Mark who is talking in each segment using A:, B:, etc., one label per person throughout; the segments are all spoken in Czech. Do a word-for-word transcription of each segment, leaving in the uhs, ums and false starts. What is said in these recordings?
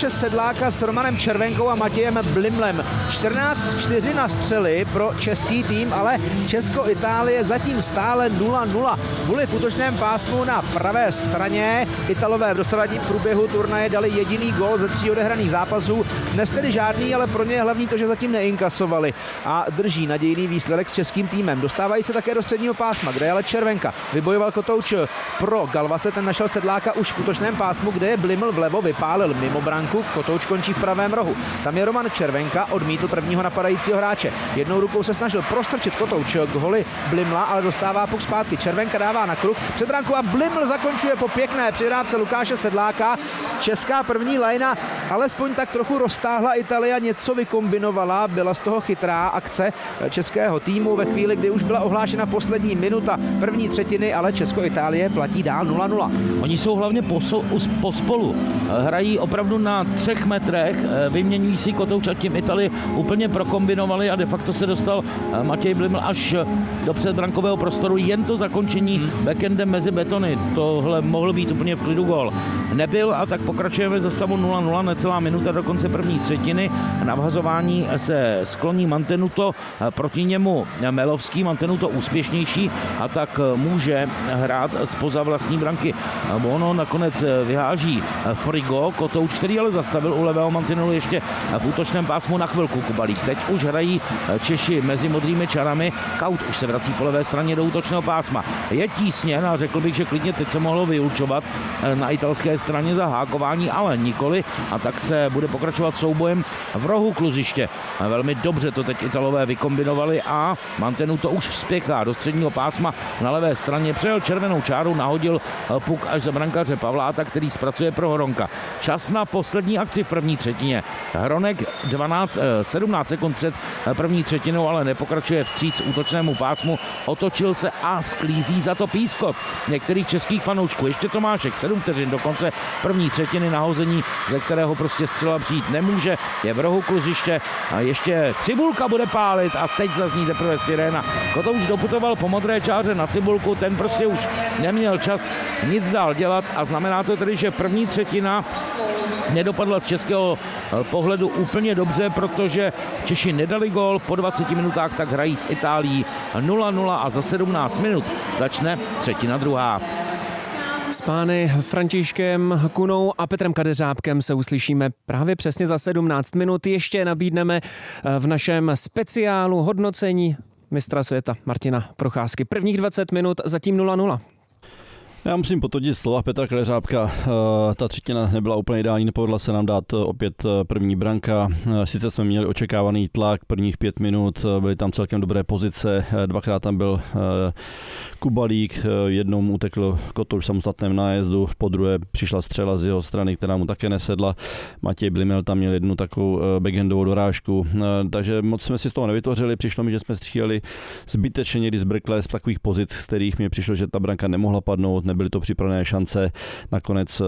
A: Lukáše Sedláka s Romanem Červenkou a Matějem Blimlem. čtrnáct čtyři na střely pro český tým, ale Česko-Itálie zatím stále nula nula. Kvůli v útočném pásmu na pravé straně Italové v dosavadním průběhu turnaje dali jediný gól ze tří odehraných zápasů. Dnes tedy žádný, ale pro ně je hlavní to, že zatím neinkasovali a drží nadějný výsledek s českým týmem. Dostávají se také do středního pásma, kde je ale Červenka. Vybojoval kotouč pro Galvase, ten našel Sedláka už v útočném pásmu, kde je Bliml vlevo, vypálil mimo branku, kotouč končí v pravém rohu. Tam je Roman Červenka, odmítl prvního napadajícího hráče. Jednou rukou se snažil prostrčit kotouč k holi Blimla, ale dostává puk zpátky. Červenka dává na kruh před branku a Bliml zakončuje po pěkné přihrávce Lukáše Sedláka. Česká první lajna alespoň tak trochu roztáhla Italia, něco vykombinovala, byla z toho chytrá akce českého týmu ve chvíli, kdy už byla ohlášena poslední minuta první třetiny, ale Česko-Itálie platí dál nula nula.
B: Oni jsou hlavně pospolu. Hrají opravdu na třech metrech, vyměňují si kotouč a tím Italii úplně prokombinovali a de facto se dostal Matěj Bliml až do předbrankového prostoru. Jen to zakončení backendem mezi betony. Tohle mohl být úplně v klidu gól. Nebyl a tak pokračujeme za stavu nula nula, necelá minuta do konce první třetiny. Na vhazování se skloní Mantenuto, proti němu Melovský, Mantenuto úspěšnější a tak může hrát zpoza vlastní branky. Ono nakonec vyháží Frigo, kotouč, který ale zastavil u levého mantinelu ještě v útočném pásmu na chvilku Kubalík. Teď už hrají Češi mezi modrými čarami. Kaut už se vrací po levé straně do útočného pásma. Je tísněn a řekl bych, že klidně teď se mohlo vyučovat na italské straně za hákování, ale nikoli. A tak se bude pokračovat soubojem v rohu kluziště. Velmi dobře to teď Italové vykombinovali a Mantenuto už spěchá do středního pásma na levé straně. Přejel červenou čáru, nahodil puk až za brankáře Pavláta, který zpracuje pro Hronka. Čas na poslední akci v první třetině. Hronek dvanáct, sedmnáct sekund před první třetinou, ale nepokračuje vstříc útočnému pásmu. Otočil se a sklízí za to pískot některých českých fanoušků. Ještě Tomášek, sedm vteřin do konce první třetiny, nahození, ze kterého prostě střela přijít nemůže. Je v rohu kluziště a ještě Cibulka bude pálit a teď zazní teprve siréna. Kotouč doputoval po modré čáře na Cibulku, ten prostě už neměl čas nic dál dělat a znamená to tedy, že první třetina nedopadla z českého pohledu úplně dobře, protože Češi nedali gól, po dvaceti minutách tak hrají s Itálií nula nula a za sedmnáct minut začne třetina druhá.
C: S pány Františkem Kunou a Petrem Kadeřábkem se uslyšíme právě přesně za sedmnáct minut. Ještě nabídneme v našem speciálu hodnocení mistra světa Martina Procházky. Prvních dvacet minut zatím nula nula.
D: Já musím potvrdit slova Petra Kadeřábka. Ta třetina nebyla úplně ideální, nepovedla se nám dát opět první branka. Sice jsme měli očekávaný tlak prvních pět minut, byly tam celkem dobré pozice, dvakrát tam byl Kubalík, jednou mu utekl kotouč v samostatném nájezdu, po druhé přišla střela z jeho strany, která mu také nesedla. Matěj Blimel tam měl jednu takovou backhandovou dorážku, takže moc jsme si z toho nevytvořili, přišlo mi, že jsme stříleli zbytečně někdy zbrkle z takových pozic, z kterých mi přišlo, že ta branka nemohla padnout, nebyly to připravené šance. Nakonec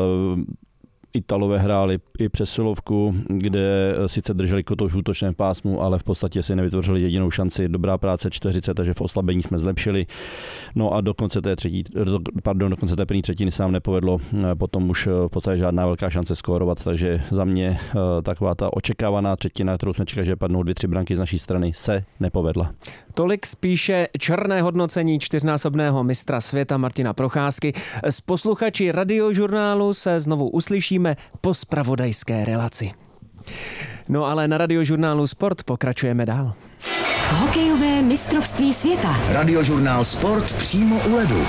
D: Italové hráli i přesilovku, kde sice drželi kotouč v útočném pásmu, ale v podstatě si nevytvořili jedinou šanci. Dobrá práce čtyřicet, takže v oslabení jsme zlepšili. No a do konce té třetí, pardon, do konce té první třetiny se nám nepovedlo potom už v podstatě žádná velká šance skórovat, takže za mě taková ta očekávaná třetina, kterou jsme čekali, že padnou dvě, tři branky z naší strany, se nepovedla.
C: Tolik spíše černé hodnocení čtyřnásobného mistra světa Martina Procházky. S posluchači Radiožurnálu se znovu uslyšíme po zpravodajské relaci. No ale na Radiožurnálu Sport pokračujeme dál.
E: Hokejové mistrovství světa. Radiožurnál Sport přímo u ledu.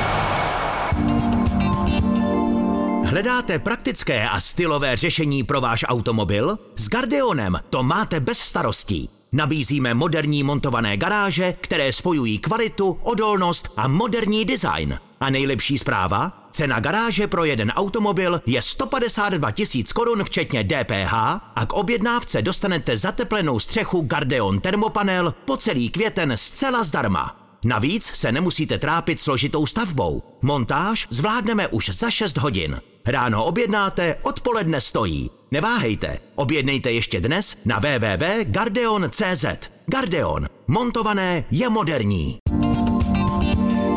F: Hledáte praktické a stylové řešení pro váš automobil? S Gardeonem to máte bez starostí. Nabízíme moderní montované garáže, které spojují kvalitu, odolnost a moderní design. A nejlepší zpráva? Cena garáže pro jeden automobil je sto padesát dva tisíc korun včetně D P H a k objednávce dostanete zateplenou střechu Gardeon Thermopanel po celý květen zcela zdarma. Navíc se nemusíte trápit složitou stavbou. Montáž zvládneme už za šest hodin. Ráno objednáte, odpoledne stojí. Neváhejte, objednejte ještě dnes na w w w tečka gardeon tečka c z. Gardeon. Montované je moderní.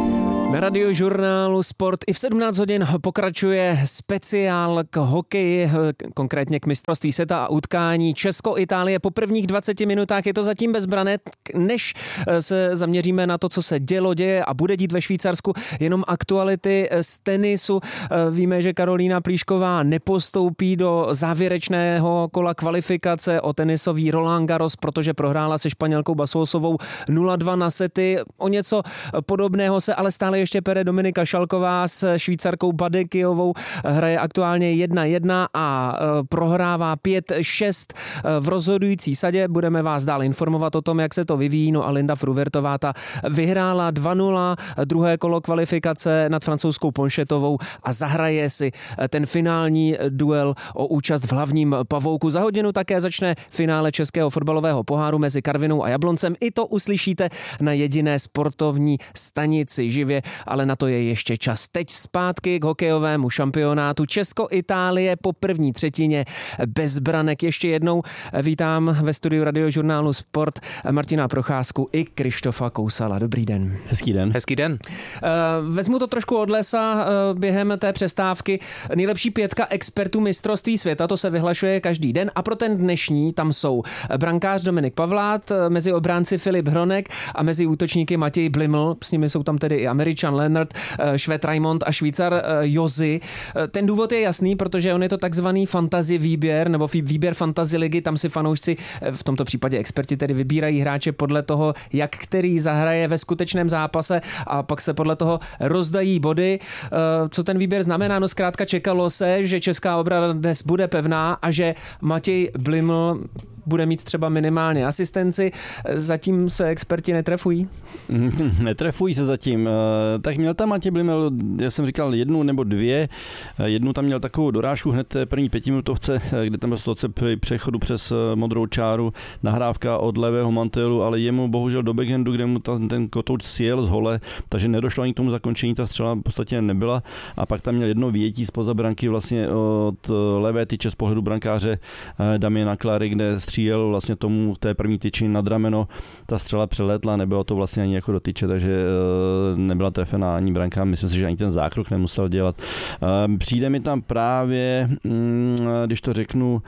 C: Na Radiožurnálu Sport i v sedmnáct hodin pokračuje speciál k hokeji, konkrétně k mistrovství světa a utkání Česko-Itálie. Po prvních dvaceti minutách je to zatím bezbrané, než se zaměříme na to, co se dělo, děje a bude dít ve Švýcarsku. Jenom aktuality z tenisu. Víme, že Karolína Plíšková nepostoupí do závěrečného kola kvalifikace o tenisový Roland Garros, protože prohrála se Španělkou Basosovou nula dva na sety. O něco podobného se ale stále ještě pere Dominika Šalková s Švýcarkou Badekijovou. Hraje aktuálně jedna jedna a prohrává pět šest v rozhodující sadě. Budeme vás dál informovat o tom, jak se to vyvíjí. No a Linda Fruvertová ta vyhrála dva nula druhé kolo kvalifikace nad francouzskou Ponšetovou a zahraje si ten finální duel o účast v hlavním pavouku. Za hodinu také začne finále českého fotbalového poháru mezi Karvinou a Jabloncem. I to uslyšíte na jediné sportovní stanici živě, ale na to je ještě čas. Teď zpátky k hokejovému šampionátu. Česko-Itálie po první třetině bez branek. Ještě jednou vítám ve studiu Radiožurnálu Sport Martina Procházku i Krištofa Kousala. Dobrý den.
D: Hezký den.
G: Hezký den.
C: Vezmu to trošku od lesa během té přestávky. Nejlepší pětka expertů mistrovství světa, to se vyhlašuje každý den a pro ten dnešní tam jsou brankář Dominik Pavlát, mezi obránci Filip Hronek a mezi útočníky Matěj Bliml, s nimi jsou tam tedy i Američan Leonard, Švéd Raimond a Švýcar Jozy. Ten důvod je jasný, protože on je to takzvaný fantasy výběr nebo výběr fantasy ligy, tam si fanoušci, v tomto případě experti tedy vybírají hráče podle toho, jak který zahraje ve skutečném zápase a pak se podle toho rozdají body. Co ten výběr znamená? No zkrátka čekalo se, že česká obrana dnes bude pevná a že Matěj Bliml bude mít třeba minimálně asistenci. Zatím se experti netrefují?
D: Netrefují se zatím. Tak měl tam Matěj Bliml, já jsem říkal jednu nebo dvě. Jednu tam měl takovou dorážku hned první pětiminutovce, kde tam byl stoce přechodu přes modrou čáru, nahrávka od levého mantelu, ale jemu bohužel do backhandu, kde mu ta, ten kotouč sjel z hole, takže nedošlo ani k tomu zakončení, ta střela v podstatě nebyla. A pak tam měl jedno výjetí zpoza branky vlastně od levé tyče z pohledu brankáře Damiana Klary, kde střílel vlastně tomu té první tyči nad rameno. Ta střela přeletla, nebylo to vlastně ani jako do tyče, takže nebyla trefená ani branka. Myslím si, že ani ten zákrok nemusel dělat. Přijde mi tam právě, když to řeknu,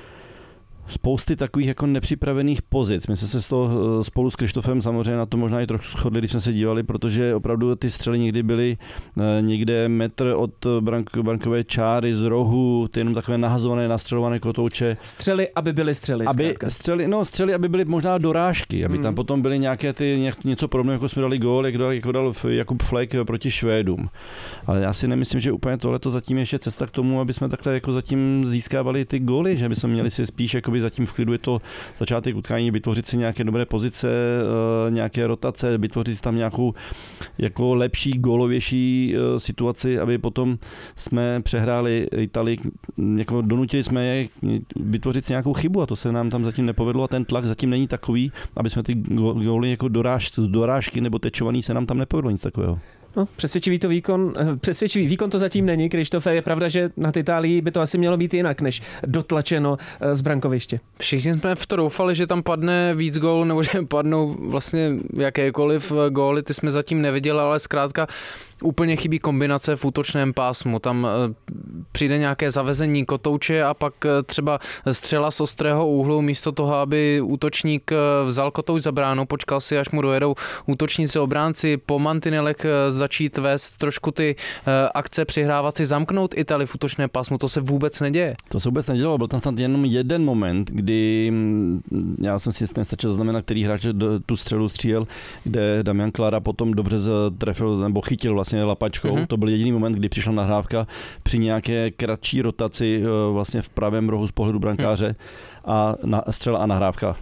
D: spousty takových jako nepřipravených pozic. My jsme se z toho spolu s Krištofem samozřejmě na to možná i trochu shodli, když jsme se dívali, protože opravdu ty střely někdy byly někde metr od brank, brankové čáry z rohu, ty jenom takové nahazované, nastřelované kotouče.
C: Střely, aby byly střely.
D: Aby střely, no střely, aby byly možná dorážky, aby hmm. tam potom byly nějaké ty, něco podobného, jako jsme dali gól, jak dal, jako dal Jakub Flek proti Švédům. Ale já si nemyslím, že úplně tohleto zatím ještě cesta k tomu, aby jsme takhle jako zatím získávali ty góly, že by jsme měli si spíš jako zatím v klidu je to začátek utkání, vytvořit si nějaké dobré pozice, nějaké rotace, vytvořit si tam nějakou jako lepší, gólovější situaci, aby potom jsme přehráli Itálii, jako donutili jsme je vytvořit si nějakou chybu a to se nám tam zatím nepovedlo a ten tlak zatím není takový, aby jsme ty góly jako doráž, dorážky nebo tečovaný se nám tam nepovedlo nic takového.
C: No, přesvědčivý to výkon, přesvědčivý výkon to zatím není, Krištofe. Je pravda, že nad Itálií by to asi mělo být jinak, než dotlačeno z brankoviště.
G: Všichni jsme v to doufali, že tam padne víc gól, nebo že padnou vlastně jakékoliv góly, ty jsme zatím neviděli, ale zkrátka úplně chybí kombinace v útočném pásmu. Tam přijde nějaké zavezení kotouče a pak třeba střela z ostrého úhlu místo toho, aby útočník vzal kotouč za bránu, počkal si, až mu dojedou útočníci, obránci po mantinelech začít vést trošku ty akce, přihrávat si, zamknout Itálii v útočné pásmu. To se vůbec neděje.
D: To se vůbec nedělo, byl tam snad jenom jeden moment, kdy já jsem si nestačil zaznamenat, který hráč tu střelu střílel, kde Damian Klára potom dobře trefil nebo chytil vlastně lapačkou. Mm-hmm. To byl jediný moment, kdy přišla nahrávka při nějaké kratší rotaci vlastně v pravém rohu z pohledu brankáře a na, střela a nahrávka.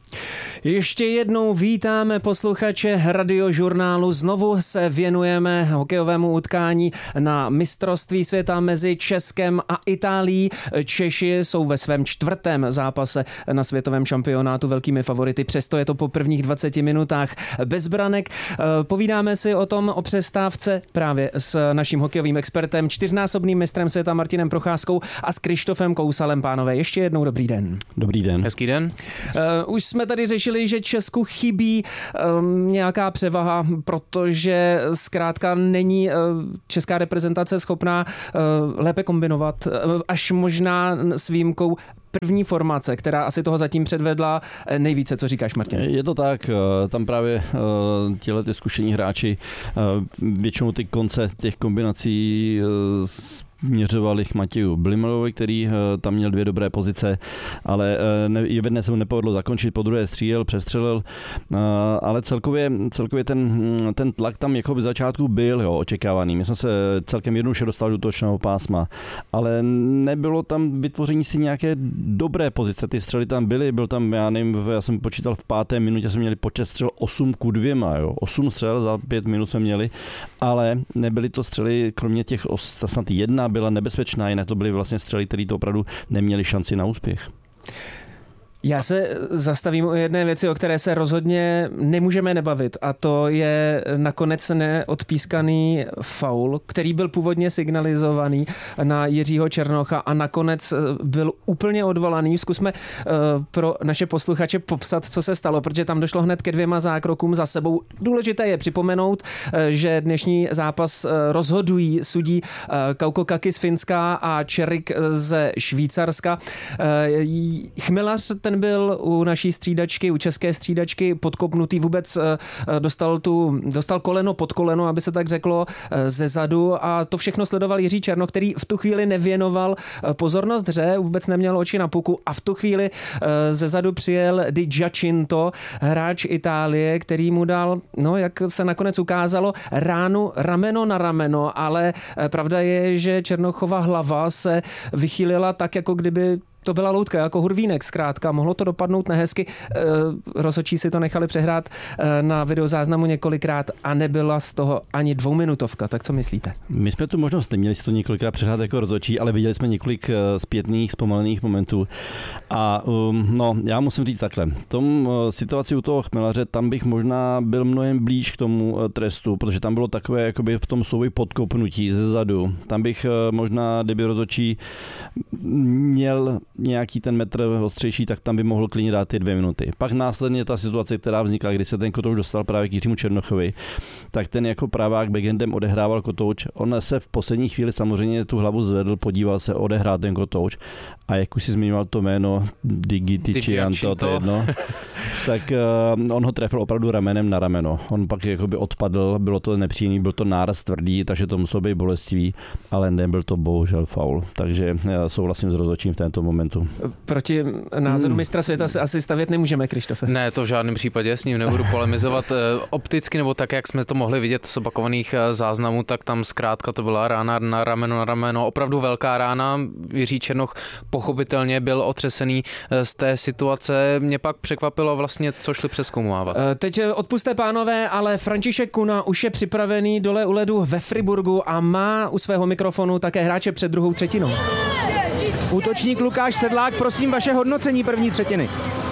C: Ještě jednou vítáme posluchače Radiožurnálu. Znovu se věnujeme hokejovému utkání na mistrovství světa mezi Českem a Itálií. Češi jsou ve svém čtvrtém zápase na světovém šampionátu velkými favority. Přesto je to po prvních dvaceti minutách bez branek. Povídáme si o tom o přestávce právě s naším hokejovým expertem, čtyřnásobným mistrem světa Martinem Procházkou a s Krištofem Kousalem. Pánové, ještě jednou dobrý den.
D: Dobrý den.
G: Hezký den.
C: Uh, už jsme tady řešili naznačili, že Česku chybí um, nějaká převaha, protože zkrátka není uh, česká reprezentace schopná uh, lépe kombinovat, uh, až možná s výjimkou první formace, která asi toho zatím předvedla nejvíce, co říkáš, Martin?
D: Je to tak, tam právě těhle ty zkušení hráči většinou ty konce těch kombinací měřovali k Matěju Blimlovi, který tam měl dvě dobré pozice, ale jedné se mu nepovedlo zakončit, po druhé střílel, přestřelil, ale celkově, celkově ten, ten tlak tam jako by začátku byl jo, očekávaný. My jsme se celkem jednoduše dostali do točného pásma, ale nebylo tam vytvoření si nějaké dobré pozice. Ty střely tam byly, byl tam, já nevím, já jsem počítal v páté minutě jsme měli počet střel osm ku dvěma, jo. osm střel za pět minut jsme měli, ale nebyly to střely, kromě těch snad jedna byla nebezpečná, jinak to byly vlastně střely, které to opravdu neměly šanci na úspěch.
C: Já se zastavím o jedné věci, o které se rozhodně nemůžeme nebavit, a to je nakonec neodpískaný faul, který byl původně signalizovaný na Jiřího Černocha a nakonec byl úplně odvolaný. Zkusme pro naše posluchače popsat, co se stalo, protože tam došlo hned ke dvěma zákrokům za sebou. Důležité je připomenout, že dnešní zápas rozhodují sudí Kauko Kaki z Finska a Čerik ze Švýcarska. Chmelař ten byl u naší střídačky, u české střídačky podkopnutý, vůbec dostal, tu, dostal koleno pod koleno, aby se tak řeklo, ze zadu, a to všechno sledoval Jiří Černoch, který v tu chvíli nevěnoval pozornost hře, vůbec neměl oči na puku, a v tu chvíli ze zadu přijel Di Giacinto, hráč Itálie, který mu dal, no jak se nakonec ukázalo, ránu rameno na rameno, ale pravda je, že Černochova hlava se vychýlila tak, jako kdyby to byla loutka, jako hurvínek zkrátka. Mohlo to dopadnout nehezky. Rozhodčí si to nechali přehrát na videozáznamu několikrát a nebyla z toho ani dvouminutovka. Tak co myslíte? My
D: jsme tu možnost neměli si to několikrát přehrát jako rozhodčí, ale viděli jsme několik zpětných, zpomalených momentů. A um, no, já musím říct takhle. V tom situaci u toho Chmelaře, tam bych možná byl mnohem blíž k tomu trestu, protože tam bylo takové jakoby v tom souboji podkopnutí ze zadu. Tam bych možná, kdyby rozhodčí měl nějaký ten metr ostřejší, tak tam by mohl klidně dát ty dvě minuty. Pak následně ta situace, která vznikla, kdy se ten kotouč dostal právě k Jiřímu Černochovi, tak ten jako pravák backhandem odehrával kotouč. On se v poslední chvíli samozřejmě tu hlavu zvedl, podíval se, odehrál ten kotouč, a jak už si zmiňoval to jméno Digitianto, to je jedno, tak uh, on ho trefil opravdu ramenem na rameno. On pak jakoby odpadl, bylo to nepříjemný, byl to náraz tvrdý, takže to muselo být bolestivý, ale nebyl to bohužel faul. Takže já souhlasím s rozhodčím v tento momentu.
C: Proti názoru mistra světa se asi stavět nemůžeme, Krištofe.
G: Ne, to v žádném případě, s ním nebudu polemizovat. Opticky, nebo tak, jak jsme to mohli vidět z opakovaných záznamů, tak tam zkrátka to byla rána na rameno na rameno. Opravdu velká rána. Jiří Černoch pochopitelně byl otřesený z té situace. Mě pak překvapilo vlastně, co šli přezkoumávat.
C: Teď odpusťte, pánové, ale František Kuna už je připravený dole u ledu ve Friburgu a má u svého mikrofonu také hráče před druhou třetinou.
A: Útočník Lukáš Sedlák, prosím, vaše hodnocení první třetiny.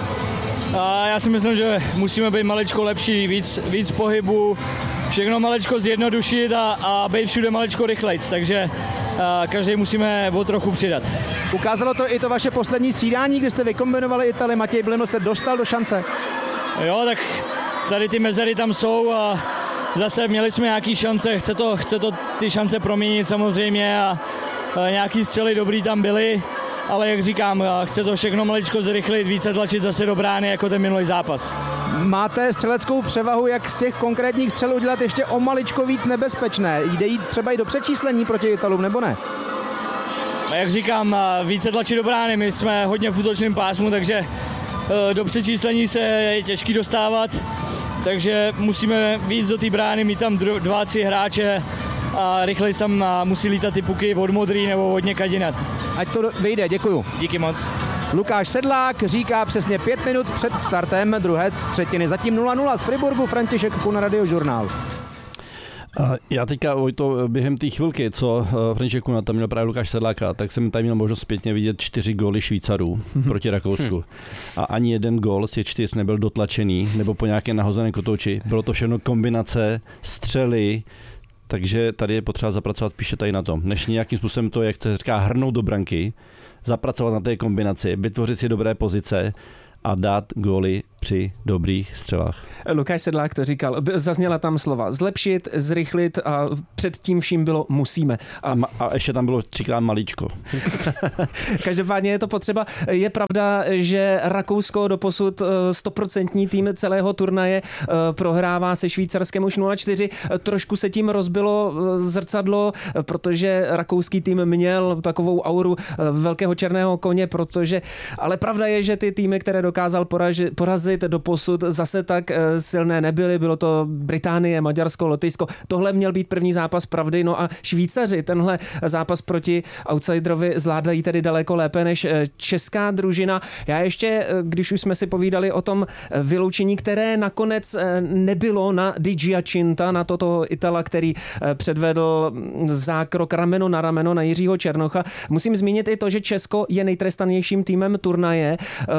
H: A já si myslím, že musíme být maličko lepší, víc, víc pohybu, všechno maličko zjednodušit a, a být všude maličko rychlejc, takže a každý musíme o trochu přidat.
A: Ukázalo to i to vaše poslední střídání, kdy jste vykombinovali Itali, Matěj Bliml se dostal do šance.
H: Jo, tak tady ty mezery tam jsou a zase měli jsme nějaký šance, chce to, chce to ty šance proměnit samozřejmě a, a nějaký střely dobrý tam byly, ale jak říkám, chce to všechno maličko zrychlit, více tlačit zase do brány jako ten minulý zápas.
A: Máte střeleckou převahu, jak z těch konkrétních střel udělat ještě o maličko víc nebezpečné? Jde jít třeba i do přečíslení proti Italům, nebo ne?
H: A jak říkám, více tlačit do brány, my jsme hodně v útočném pásmu, takže do přečíslení se je těžký dostávat, takže musíme víc do té brány, mít tam dva, tři hráče a rychleji tam musí lítat ty puky od modrý nebo od někad jinat.
A: Ať to vyjde, děkuju.
H: Díky moc.
A: Lukáš Sedlák říká přesně pět minut před startem druhé třetiny. Zatím nula nula z Friburgu, František Kuna, Radiožurnál.
D: Já teďka, Vojto, během té chvilky, co František Kuna tam měl právě Lukáš Sedláka, tak jsem tady měl možnost zpětně vidět čtyři góly Švýcarů proti Rakousku. A ani jeden gól z těch čtyř nebyl dotlačený nebo po nějaké nahozené kotouči. Bylo to všechno kombinace, střely, takže tady je potřeba zapracovat píše tady na tom. Než nějakým způsobem to, jak to říká, hrnout do branky, zapracovat na té kombinaci, vytvořit si dobré pozice a dát góly při dobrých střelách.
C: Lukáš Sedlák to říkal, zazněla tam slova zlepšit, zrychlit a před tím vším bylo musíme.
D: A, a, a ještě tam bylo třikrát maličko.
C: Každopádně je to potřeba. Je pravda, že Rakousko doposud stoprocentní tým celého turnaje prohrává se Švýcarskem už nula čtyři. Trošku se tím rozbilo zrcadlo, protože rakouský tým měl takovou auru velkého černého koně, protože, ale pravda je, že ty týmy, které dokázal poražit, porazit doposud, zase tak silné nebyly. Bylo to Británie, Maďarsko, Lotyšsko. Tohle měl být první zápas pravdy. No a Švýcaři tenhle zápas proti outsiderovi zvládají tedy daleko lépe než česká družina. Já ještě, když už jsme si povídali o tom vyloučení, které nakonec nebylo na Di Giacinta, na toto Itala, který předvedl zákrok rameno na rameno na Jiřího Černocha. Musím zmínit i to, že Česko je nejtrestanějším týmem turnaje.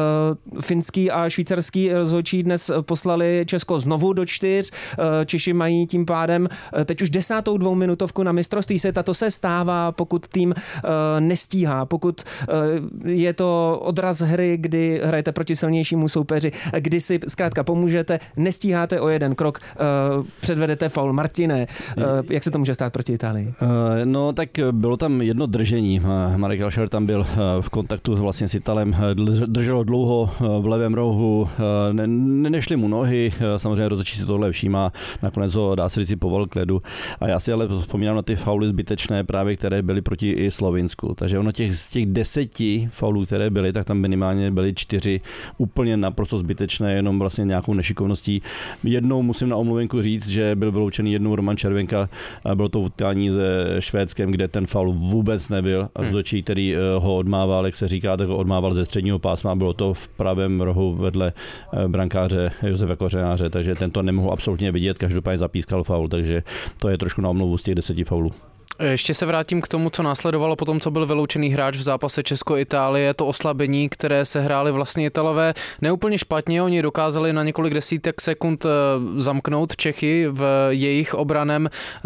C: Finský a švýcarský rozhodčí dnes poslali Česko znovu do čtyř. Češi mají tím pádem teď už desátou dvouminutovku na mistrovství světa. To se stává, pokud tým nestíhá, pokud je to odraz hry, kdy hrajete proti silnějšímu soupeři, kdy si zkrátka pomůžete, nestíháte o jeden krok, předvedete faul. Martine, jak se to může stát proti Itálii?
D: No tak bylo tam jedno držení. Marek Alšer tam byl v kontaktu vlastně s Italem, drželo dlouho v levém rohu, ne, nešly mu nohy, samozřejmě rozhodčí si tohle všímá, nakonec ho dá se říct povolil k ledu. A já si ale vzpomínám na ty fauly zbytečné právě, které byly proti i Slovinsku. Takže ono těch, z těch deseti faulů, které byly, tak tam minimálně byly čtyři úplně naprosto zbytečné, jenom vlastně nějakou nešikovností. Jednou musím na omluvenku říct, že byl vyloučený jednou Roman Červenka, bylo to utkání se Švédskem, kde ten faul vůbec nebyl. A rozhodčí, který ho odmával, jak se říká, tak ho odmával ze středního pásma, bylo to v pravém rohu vedle brankáře Josefa Kořenáře, takže ten to nemohl absolutně vidět, každopádně zapískal faul, takže to je trošku na omluvu z těch deseti faulů.
G: Ještě se vrátím k tomu, co následovalo po tom, co byl vyloučený hráč v zápase Česko-Itálie, to oslabení, které se hráli vlastně Italové neúplně špatně, oni dokázali na několik desítek sekund zamknout Čechy v jejich obraném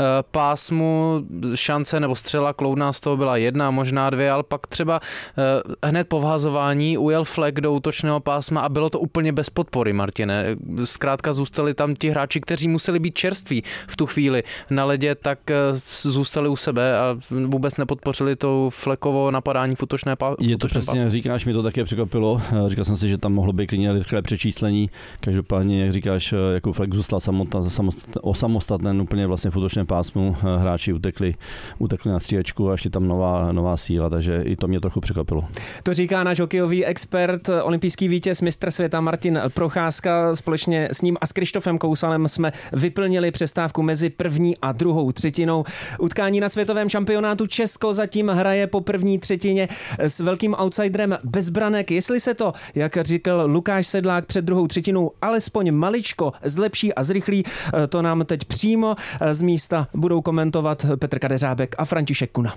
G: pásmu, šance nebo střela kloudná z toho byla jedna, možná dvě, ale pak třeba hned po vhazování ujel flek do útočného pásma a bylo to úplně bez podpory, Martine. Zkrátka zůstali tam ti hráči, kteří museli být čerství v tu chvíli na ledě, tak zůstali u sebe a vůbec nepodpořili to flekovo napadání v útočné pásmu.
D: Je to přesně, jak říkáš, mi to také překvapilo. Říkal jsem si, že tam mohlo být klidně rychlé přečíslení. Každopádně, jak říkáš, jako flek zůstal osamostatný úplně vlastně v útočném pásmu. Hráči utekli, utekli na stříhačku a ještě tam nová, nová síla, takže i to mě trochu překvapilo.
C: To říká náš hokejový expert, olympijský vítěz, mistr světa Martin Procházka. Společně s ním a s Krištofem Kousalem jsme vyplnili přestávku mezi první a druhou třetinou. Utkání na světovém šampionátu Česko zatím hraje po první třetině s velkým outsiderem bez branek. Jestli se to, jak říkal Lukáš Sedlák před druhou třetinou, alespoň maličko zlepší a zrychlí, to nám teď přímo z místa budou komentovat Petr Kadeřábek a František Kuna.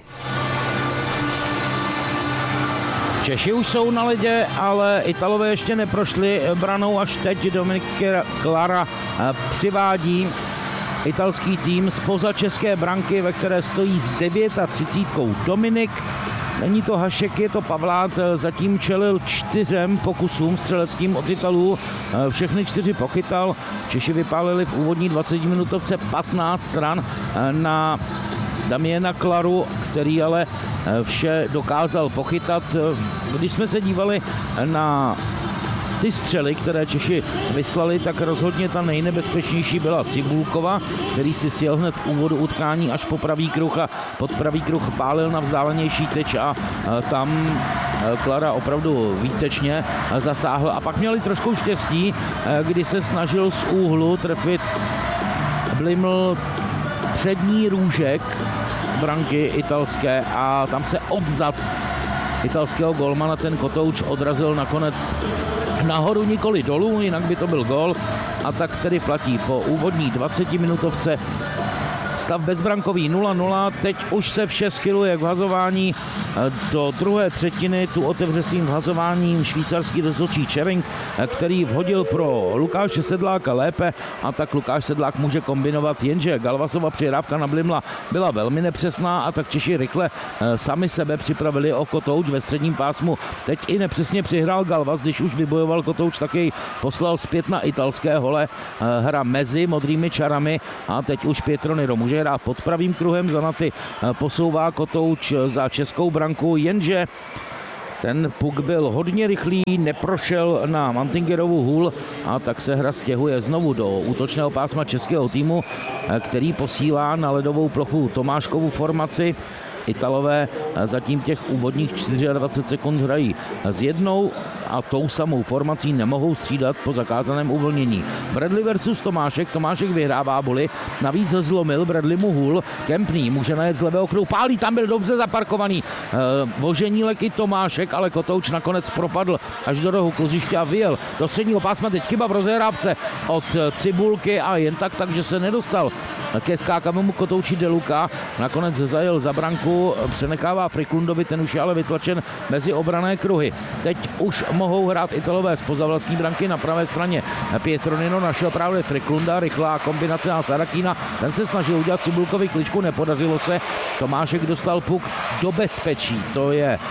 B: Češi už jsou na ledě, ale Italové ještě neprošli branou, až teď Dominik Klara přivádí italský tým zpoza české branky, ve které stojí s třicet devět Dominik. Není to Hašek, je to Pavlát, zatím čelil čtyřem pokusům střeleckým od Italů, všechny čtyři pochytal. Češi vypálili v úvodní dvacetiminutovce patnáct ran na Damiena Klaru, který ale vše dokázal pochytat. Když jsme se dívali na ty střely, které Češi vyslali, tak rozhodně ta nejnebezpečnější byla Cibulkova, který si sjel hned v úvodu utkání až po pravý kruh a pod pravý kruh pálil na vzdálenější tyč a tam Klara opravdu výtečně zasáhl. A pak měli trošku štěstí, kdy se snažil z úhlu trefit Bliml přední růžek branky italské a tam se odzad italského golmana ten kotouč odrazil nakonec nahoru, nikoli dolů, jinak by to byl gól. A tak tedy platí po úvodní dvacetiminutovce stav bezbrankový nula nula, teď už se vše skyluje k vhazování. Do druhé třetiny tu otevře svým vhazováním švýcarský rozhodčí Červenk, který vhodil pro Lukáše Sedláka lépe a tak Lukáš Sedlák může kombinovat, jenže Galvasova přihrávka na Blimla byla velmi nepřesná a tak Češi rychle sami sebe připravili o kotouč ve středním pásmu. Teď i nepřesně přihrál Galvas, když už vybojoval kotouč, tak jej poslal zpět na italské hole. Hra mezi modrými čarami a teď už Pietro Niro může hrát pod pravým kruhem, Zanaty posouvá kotouč za českou branku, jenže ten puk byl hodně rychlý, neprošel na Mantingerovu hůl a tak se hra stěhuje znovu do útočného pásma českého týmu, který posílá na ledovou plochu Tomáškovu formaci. Italové zatím těch úvodních dvacet čtyři sekund hrají s jednou a tou samou formací nemohou střídat po zakázaném uvolnění. Bradley versus Tomášek, Tomášek vyhrává boli, navíc zlomil Bradley mu hůl, Kempný může najet z levého kruhu, pálí, tam byl dobře zaparkovaný e, vožení leky Tomášek, ale kotouč nakonec propadl až do rohu kluziště a vyjel do středního pásma, teď chyba v rozehrávce od Cibulky a jen tak, takže se nedostal ke skákavému kotouči Deluka, nakonec zajel za branku, přenechává Friklundovi, ten už je ale vytlačen mezi obrané kruhy. Teď už mohou hrát Italové zpoza vlastní branky na pravé straně. Pietro Nino našel právě Friklunda, rychlá kombinace na Sarakina, ten se snažil udělat Cibulkovi kličku, nepodařilo se. Tomášek dostal puk do bezpečí, to je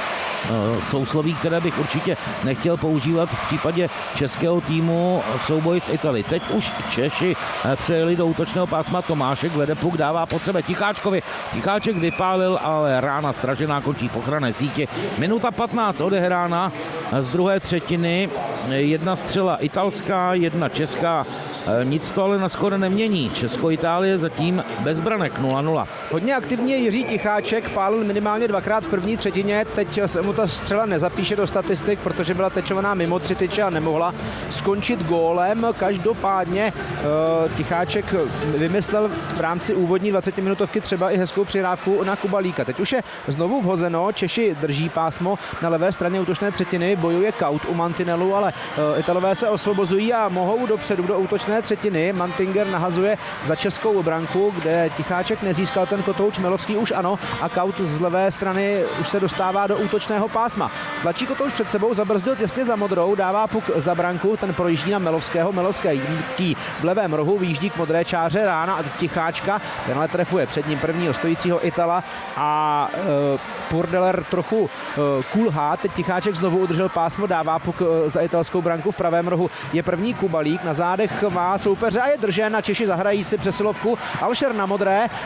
B: sousloví, které bych určitě nechtěl používat v případě českého týmu v souboji s Italií. Teď už Češi přejeli do útočného pásma, Tomášek vede puk, dává pod sebe Ticháčkovi. Ticháček vypálil, ale rána stražená končí v ochranné síti. Minuta patnáct odehrána z druhé třetiny. Jedna střela italská, jedna česká. Nic to ale na skóre nemění. Česko-Itálie zatím bez branek nula nula.
A: Hodně aktivně Jiří Ticháček, pálil minimálně dvakrát v první třetině, teď se mu ta střela nezapíše do statistik, protože byla tečovaná mimo tři tyče a nemohla skončit gólem. Každopádně uh, Ticháček vymyslel v rámci úvodní dvacetiminutovky třeba i hezkou přihrávku na Kubalíka. Teď už je znovu vhozeno, Češi drží pásmo na levé straně útočné třetiny, bojuje Kaut u mantinelu, ale uh, Italové se osvobozují a mohou dopředu do útočné třetiny. Mantinger nahazuje za českou branku, kde Ticháček nezískal ten kotouč, Melovský už ano a Kaut z levé strany už se dostává do útočného pásma. Tlačí kotouč před sebou, zabrzdil těsně za modrou, dává puk za branku, ten projíždí na Melovského, Melovský v levém rohu výjíždí k modré čáře, rána a Ticháčka, tenhle trefuje před ním prvního stojícího Itala a e, Purdeler trochu e, kulhá, teď Ticháček znovu udržel pásmo, dává puk e, za italskou branku, v pravém rohu je první Kubalík, na zádech má soupeře a je držen a Češi zahrají si přesilovku, Alšer na modré, e,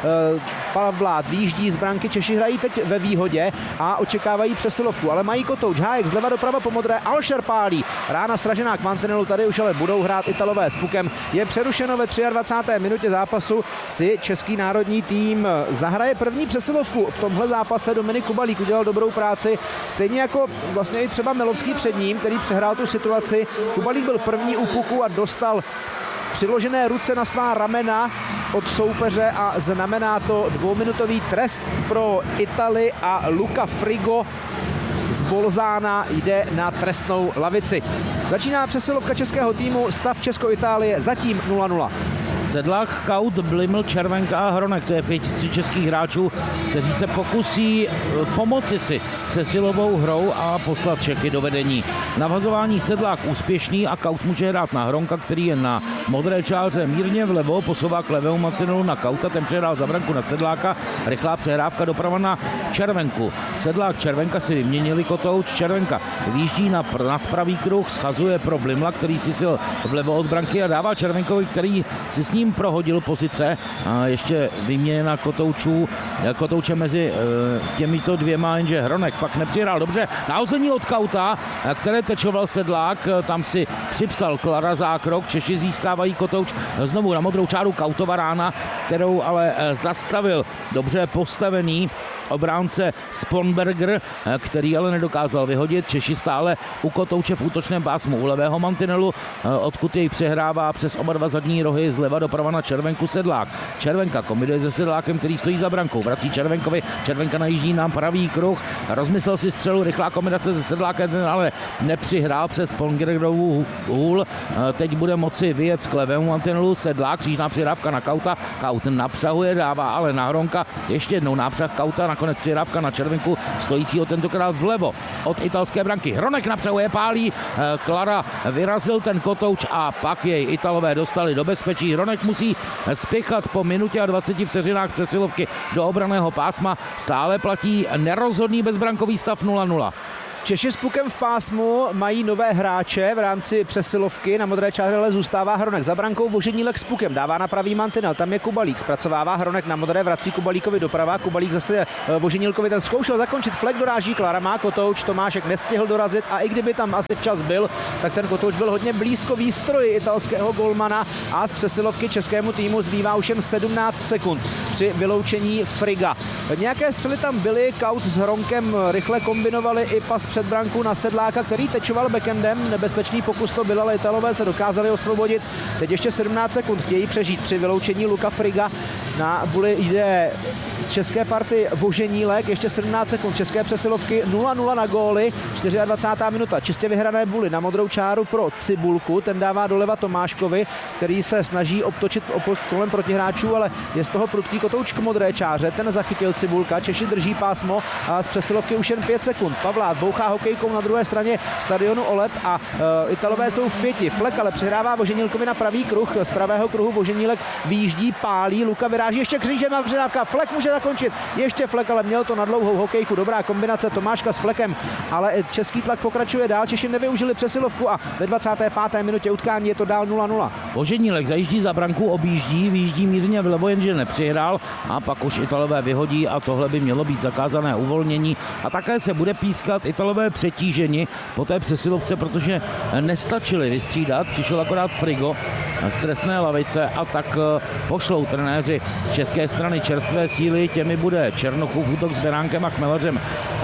A: Pavlát výjíždí z branky, Češi hrají teď ve výhodě a očekávají přesilovku, ale mají kotouč, Hájek zleva doprava po modré, Alšer pálí, rána sražená k mantinelu, tady už ale budou hrát Italové s pukem, je přerušeno ve dvacáté třetí minutě zápasu, si český národní tým zahraje první přesilovku v tomhle zápase. Dominik Kubalík udělal dobrou práci, stejně jako vlastně i třeba Melovský před ním, který přehrál tu situaci. Kubalík byl první u puku a dostal přiložené ruce na svá ramena od soupeře a znamená to dvouminutový trest pro Itali a Luca Frigo z Bolzána jde na trestnou lavici. Začíná přesilovka českého týmu, stav Česko-Itálie zatím nula nula.
B: Sedlák, Kaut, Bliml, Červenka a Hronek, to je pět českých hráčů, kteří se pokusí pomoci si přesilovou hrou a poslat Čechy do vedení. Navazování Sedlák úspěšný a Kaut může hrát na Hronka, který je na modré čáře mírně vlevo, posouvá k levému mantinelu na Kauta, ten přehrál za branku na Sedláka, rychlá přehrávka doprava na Červenku. Sedlák, Červenka si vyměnili kotouč, Červenka výjíždí na pr- nad pravý kruh, schazuje pro Blimla, který si sil vlevo od branky a dává Červenkovi, který si s ním prohodil pozice a ještě vyměněna kotoučů, kotouče mezi e, těmito dvěma, jenže Hronek pak nepřihrál dobře. Nahození od Kauta, které tečoval Sedlák, tam si připsal Klara zákrok, Češi získávají kotouč znovu na modrou čáru, Kautova rána, kterou ale zastavil dobře postavený obránce Sponberger, který ale nedokázal vyhodit. Češi stále u kotouče v útočném pásmu u levého mantinelu, odkud jej přehrává přes oba dva zadní rohy zleva doprava na Červenku Sedlák. Červenka kombinuje se Sedlákem, který stojí za brankou. Vrací Červenkovi, Červenka najíždí na pravý kruh, rozmyslel si střelu, rychlá kombinace se Sedlákem, ten ale nepřihrál přes Sponbergerovu hůl. Teď bude moci vyjet k levému mantinelu Sedlák, křížná přihrávka na Kauta, Kaut napřahuje, dává ale na Hronka, ještě jednou nápřah Kauta na nakonec přihrávka na červenku stojícího tentokrát vlevo od italské branky. Hronek napřehuje, pálí, Klara vyrazil ten kotouč a pak jej Italové dostali do bezpečí. Hronek musí spěchat po minutě a dvaceti vteřinách přesilovky do obranného pásma. Stále platí nerozhodný bezbrankový stav nula nula.
A: Češi s pukem v pásmu mají nové hráče v rámci přesilovky. Na modré čáře ale zůstává Hronek za brankou, Voženílek s pukem dává na pravý mantinel, tam je Kubalík, zpracovává Hronek na modré, vrací Kubalíkovi doprava, Kubalík zase Voženílkovi, ten zkoušel zakončit, Flek doráží, Klara má kotouč, Tomášek nestihl dorazit a i kdyby tam asi včas byl, tak ten kotouč byl hodně blízko výstroji italského golmana a z přesilovky českému týmu zbývá už jen sedmnáct sekund při vyloučení Friga. Nějaké střely tam byly, Kaut s Hronkem rychle kombinovali i pas před branku na Sedláka, který tečoval backendem. Nebezpečný pokus to byl, ale Italové se dokázali osvobodit. Teď ještě sedmnáct sekund chtějí přežít při vyloučení Luka Friga. Na Buli jde z české party Voženílek, ještě sedmnáct sekund české přesilovky, nula nula na góly, dvacátá čtvrtá minuta. Čistě vyhrané Buly na modrou čáru pro Cibulku, ten dává doleva Tomáškovi, který se snaží obtočit kolem protihráčů, ale je z toho prudký kotouč k modré čáře, ten zachytil Cibulka, Češi drží pásmo a z přesilovky už jen pět sekund. Pavlát bouchá hokejkou na druhé straně stadionu Olet a uh, Italové jsou v pěti. Flek ale přihrává Voženílkovi na pravý kruh, z pravého kruhu Voženílek vyjíždí, pálí, Luka vyráží ještě křížem a přihrávka, Flek může zakončit, ještě Flek, ale měl to na dlouhou hokejku, dobrá kombinace Tomáška s Flekem, ale český tlak pokračuje dál, Češi nevyužili přesilovku a ve dvacáté páté minutě utkání je to dál nula nula.
B: Voženílek zajíždí za branku, objíždí, vyjíždí mírně vlevo, jenže nepřihrál a pak už Italové vyhodí a tohle by mělo být zakázané uvolnění a také se bude pískat. Italové přetíženi po té přesilovce, protože nestačili vystřídat, přišel akorát Frigo z trestné lavice a tak pošlou trenéři české strany čerstvé síly, těmi bude Černochův útok s Beránkem a Chmelařem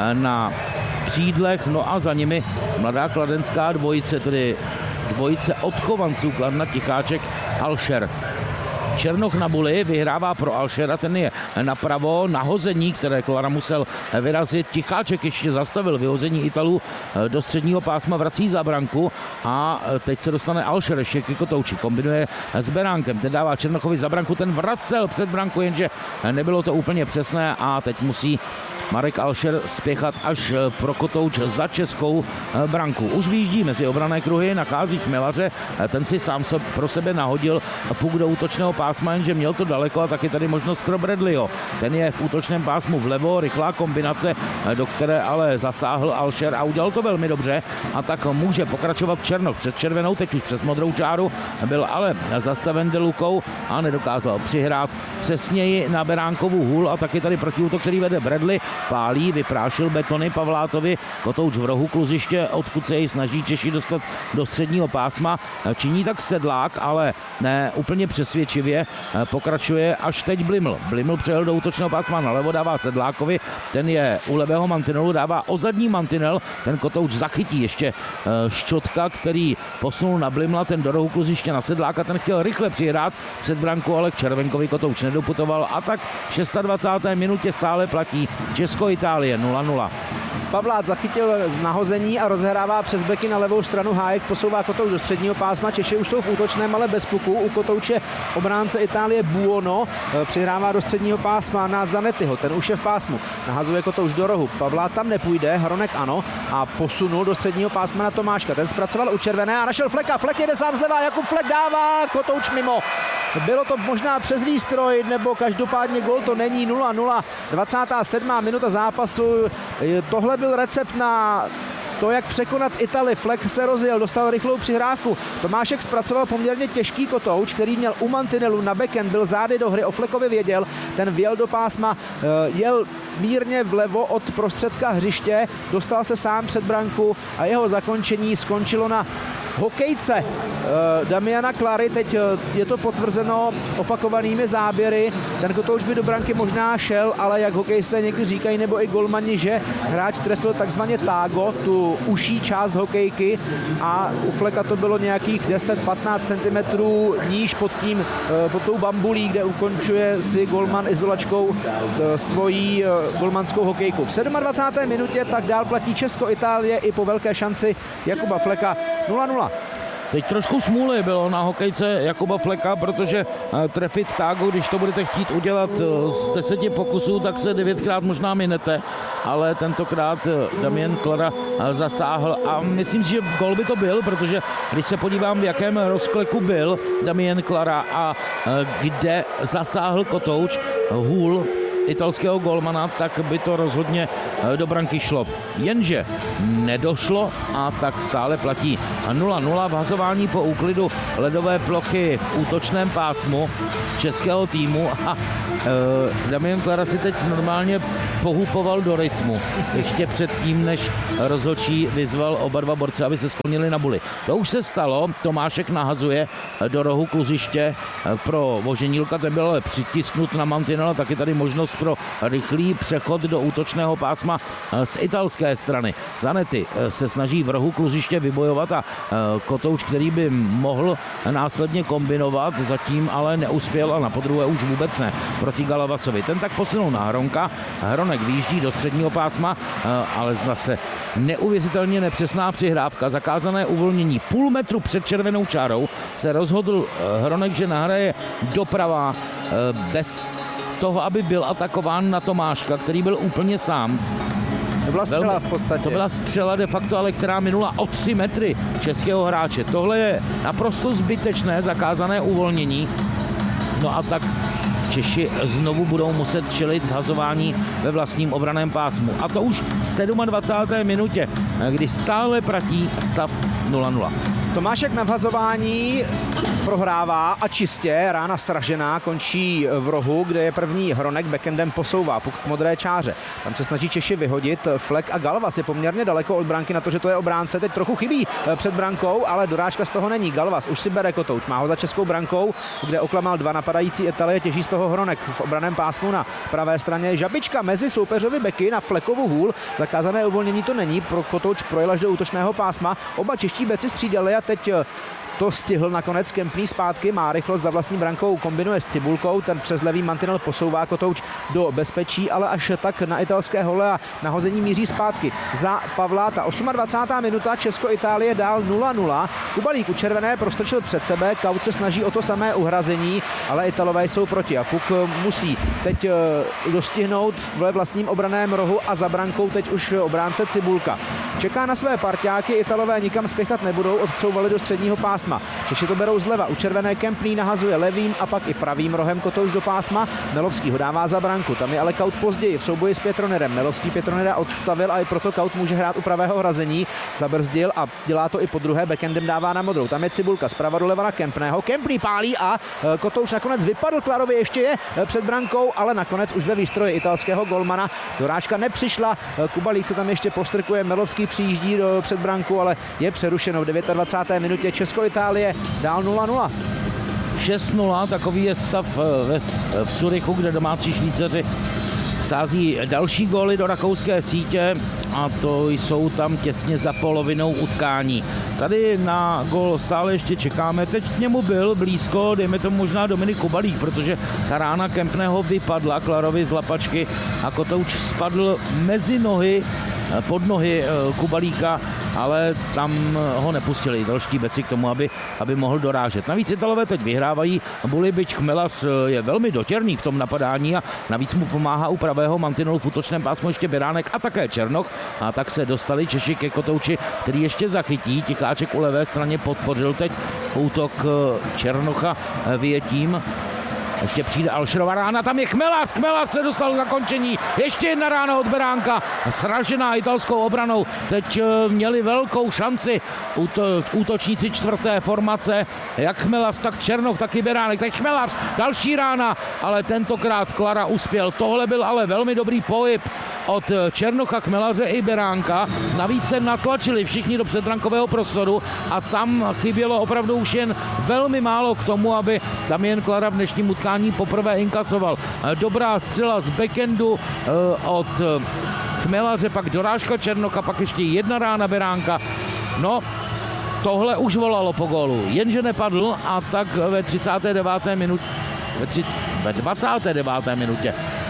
B: na křídlech, no a za nimi mladá kladenská dvojice, tedy dvojice odchovanců Kladna Ticháček Alšer. Černoch na Buli vyhrává pro Alšera, ten je napravo, nahození, které Klara musel vyrazit. Ticháček ještě zastavil vyhození Italů do středního pásma, vrací za branku a teď se dostane Alšer ještě ke kotouči, kombinuje s Beránkem, ten dává Černochovi za branku, ten vracel před branku, jenže nebylo to úplně přesné a teď musí Marek Alšer spěchat až pro kotouč za českou branku. Už vyjíždí mezi obranné kruhy, nachází Chmelaře, ten si sám so pro sebe nahodil puk do útočného pásma, jenže měl to daleko a taky tady možnost pro Bradleyho. Ten je v útočném pásmu vlevo, rychlá kombinace, do které ale zasáhl Alšer a udělal to velmi dobře a tak může pokračovat Černoch před červenou, teď už přes modrou čáru, byl ale zastaven Delukou a nedokázal přihrát přesněji na Beránkovu hůl a taky tady protiútok, který vede Bradley, pálí, vyprášil betony Pavlátovi, kotouč v rohu kluziště, odkud se jej snaží Češi dostat do středního pásma. Činí tak Sedlák, ale ne úplně přesvědčivě, pokračuje až teď Bliml. Bliml přejel do útočného pásma nalevo, dává Sedlákovi, ten je u levého mantinelu, dává o zadní mantinel, ten kotouč zachytí ještě Ščotka, který posunul na Blimla, ten do rohu kluziště na Sedláka, ten chtěl rychle přihrát před branku, ale k Červenkovi kotouč nedoputoval a tak v dvacáté šesté minutě stále platí Česko-Itálie nula nula.
A: Pavlát zachytil nahození a rozhrává přes beky na levou stranu, Hájek posouvá kotouč do středního pásma, Češi už jsou v útočném, ale bez puku, u kotouče obránce Itálie Buono, přihrává do středního pásma na Zanettiho, ten už je v pásmu, nahazuje kotouč do rohu, Pavlát tam nepůjde, Hronek ano a posunul do středního pásma na Tomáška, ten zpracoval u červené a našel Fleka, Flek jede sám zleva, Jakub Flek dává, kotouč mimo. Bylo to možná přes výstroj, nebo každopádně gól to není, nula nula, dvacátá sedmá minuta zápasu, tohle byl recept na to, jak překonat Itali. Flek se rozjel, dostal rychlou přihrávku. Tomášek zpracoval poměrně těžký kotouč, který měl u mantinelu na backend, byl zády do hry, o Flekovi věděl, ten vjel do pásma, jel mírně vlevo od prostředka hřiště, dostal se sám před branku a jeho zakončení skončilo na hokejce Damiana Klary. Teď je to potvrzeno opakovanými záběry. Ten kotouč by do branky možná šel, ale jak hokejisté někdy říkají, nebo i golmani, že hráč trefil takzvaně tágo, tu uší část hokejky a u Fleka to bylo nějakých deset patnáct centimetrů níž pod tím, pod tou bambulí, kde ukončuje si golman izolačkou svojí golmanskou hokejku. V dvacáté sedmé minutě tak dál platí Česko-Itálie i po velké šanci Jakuba Fleka nula nula.
B: Teď trošku smůly bylo na hokejce Jakuba Fleka, protože trefit tágu, když to budete chtít udělat z deseti pokusů, tak se devětkrát možná minete, ale tentokrát Damien Klara zasáhl a myslím si, že gól by to byl, protože když se podívám, v jakém rozkleku byl Damien Klara a kde zasáhl Kotouč hůl italského golmana, tak by to rozhodně do branky šlo. Jenže nedošlo a tak stále platí nula nula vhazování po úklidu ledové plochy v útočném pásmu českého týmu a e, Damien Klara si teď normálně pohupoval do rytmu. Ještě předtím, než rozhodčí vyzval oba dva borce, aby se sklonili na buli. To už se stalo, Tomášek nahazuje do rohu kluziště pro Voženílka, ten byl ale přitisknut na mantinel, taky tady možnost pro rychlý přechod do útočného pásma z italské strany. Zanetti se snaží v rohu kluziště vybojovat a Kotouč, který by mohl následně kombinovat, zatím ale neuspěl a na podruhé už vůbec ne proti Galavasovi. Ten tak posunul na Hronka, Hronek vyjíždí do středního pásma, ale zase neuvěřitelně nepřesná přihrávka, zakázané uvolnění. Půl metru před červenou čárou se rozhodl Hronek, že nahraje doprava bez toho, aby byl atakován na Tomáška, který byl úplně sám.
A: To byla střela v podstatě.
B: To byla střela de facto, ale která minula o tři metry českého hráče. Tohle je naprosto zbytečné zakázané uvolnění. No a tak Češi znovu budou muset čelit zhazování ve vlastním obraném pásmu. A to už v dvacáté sedmé minutě, kdy stále platí stav nula nula.
A: Tomášek na vhazování prohrává a čistě, rána sražená, končí v rohu, kde je první Hronek, backendem posouvá puk k modré čáře. Tam se snaží Češi vyhodit, Flek a Galvas je poměrně daleko od branky na to, že to je obránce, teď trochu chybí před brankou, ale dorážka z toho není. Galvas už si bere Kotouč, má ho za českou brankou, kde oklamal dva napadající Italie, těží z toho Hronek v obraném pásmu na pravé straně. Žabička mezi soupeřovi beky na Flekovu hůl, zakázané uvolnění to není, pro Kotouč projel až do útočného pásma, oba čeští beci střídali a teď to stihl nakonec Kempný zpátky, má rychlost za vlastní brankou, kombinuje s Cibulkou, ten přes levý mantinel posouvá Kotouč do bezpečí, ale až tak na italské hole a nahození míří zpátky za Pavláta. dvacátá osmá minuta, Česko-Itálie dál nula nula. Kubalík u červené prostrčil před sebe, Kaut se snaží o to samé uhrazení, ale Italové jsou proti a puk musí teď dostihnout ve vlastním obraném rohu a za brankou teď už obránce Cibulka. Čeká na své parťáky, Italové nikam spěchat nebudou, odcouvali do středního pásma. Češi to berou zleva, u červené Kempný nahazuje levým a pak i pravým rohem Kotouč do pásma, Melovský ho dává za branku, tam je ale Kaut později v souboji s Pětronerem, Melovský Pětronera odstavil a i proto Kaut může hrát u pravého hrazení, zabrzdil a dělá to i po druhé, backendem dává na modrou, tam je Cibulka, zprava doleva na Kempného, Kempný pálí a Kotouč nakonec vypadl, Klarovi ještě je před brankou, ale nakonec už ve výstroji italského golmana dorážka nepřišla, Kubalík se tam ještě postrkuje, Melovský přijíždí do před branku, ale je přerušeno v dvacáté deváté minutě. Česko-Itálie dál nula nula.
B: šest nula, takový je stav ve, v Curychu, kde domácí Švýcaři sází další góly do rakouské sítě a to jsou tam těsně za polovinou utkání. Tady na gól stále ještě čekáme, teď k němu byl blízko, dejme tomu možná Dominik Kubalík, protože ta rána Kempného vypadla Klarovi z lapačky a Kotouč spadl mezi nohy, pod nohy Kubalíka, ale tam ho nepustili další beci k tomu, aby, aby mohl dorážet. Navíc Italové teď vyhrávají buly, byť Chmelař je velmi dotěrný v tom napadání a navíc mu pomáhá u pravého mantinelu v útočném pásmu ještě Beránek a také Černoch a tak se dostali Češi ke Kotouči, který ještě zachytí. Ticháček u levé straně podpořil teď útok Černocha vyjetím. Ještě přijde Alšerova rána, tam je Chmelař, Chmelař se dostal k zakončení, ještě jedna rána od Beránka, sražená italskou obranou, teď měli velkou šanci útočníci čtvrté formace, jak Chmelař, tak Černoch, tak i Beránek, teď Chmelař, další rána, ale tentokrát Klara uspěl, tohle byl ale velmi dobrý pohyb od Černocha, Chmelaře i Beránka, navíc se natlačili všichni do předbrankového prostoru a tam chybělo opravdu už jen velmi málo k tomu, aby Damien Klara v dnešním utkání poprvé inkasoval. Dobrá střela z backendu od Chmelaře, pak dorážka Černocha, pak ještě jedna rána Beránka. No, tohle už volalo po gólu, jenže nepadl a tak ve třicáté deváté minutě ve, tři, ve dvacáté deváté minutě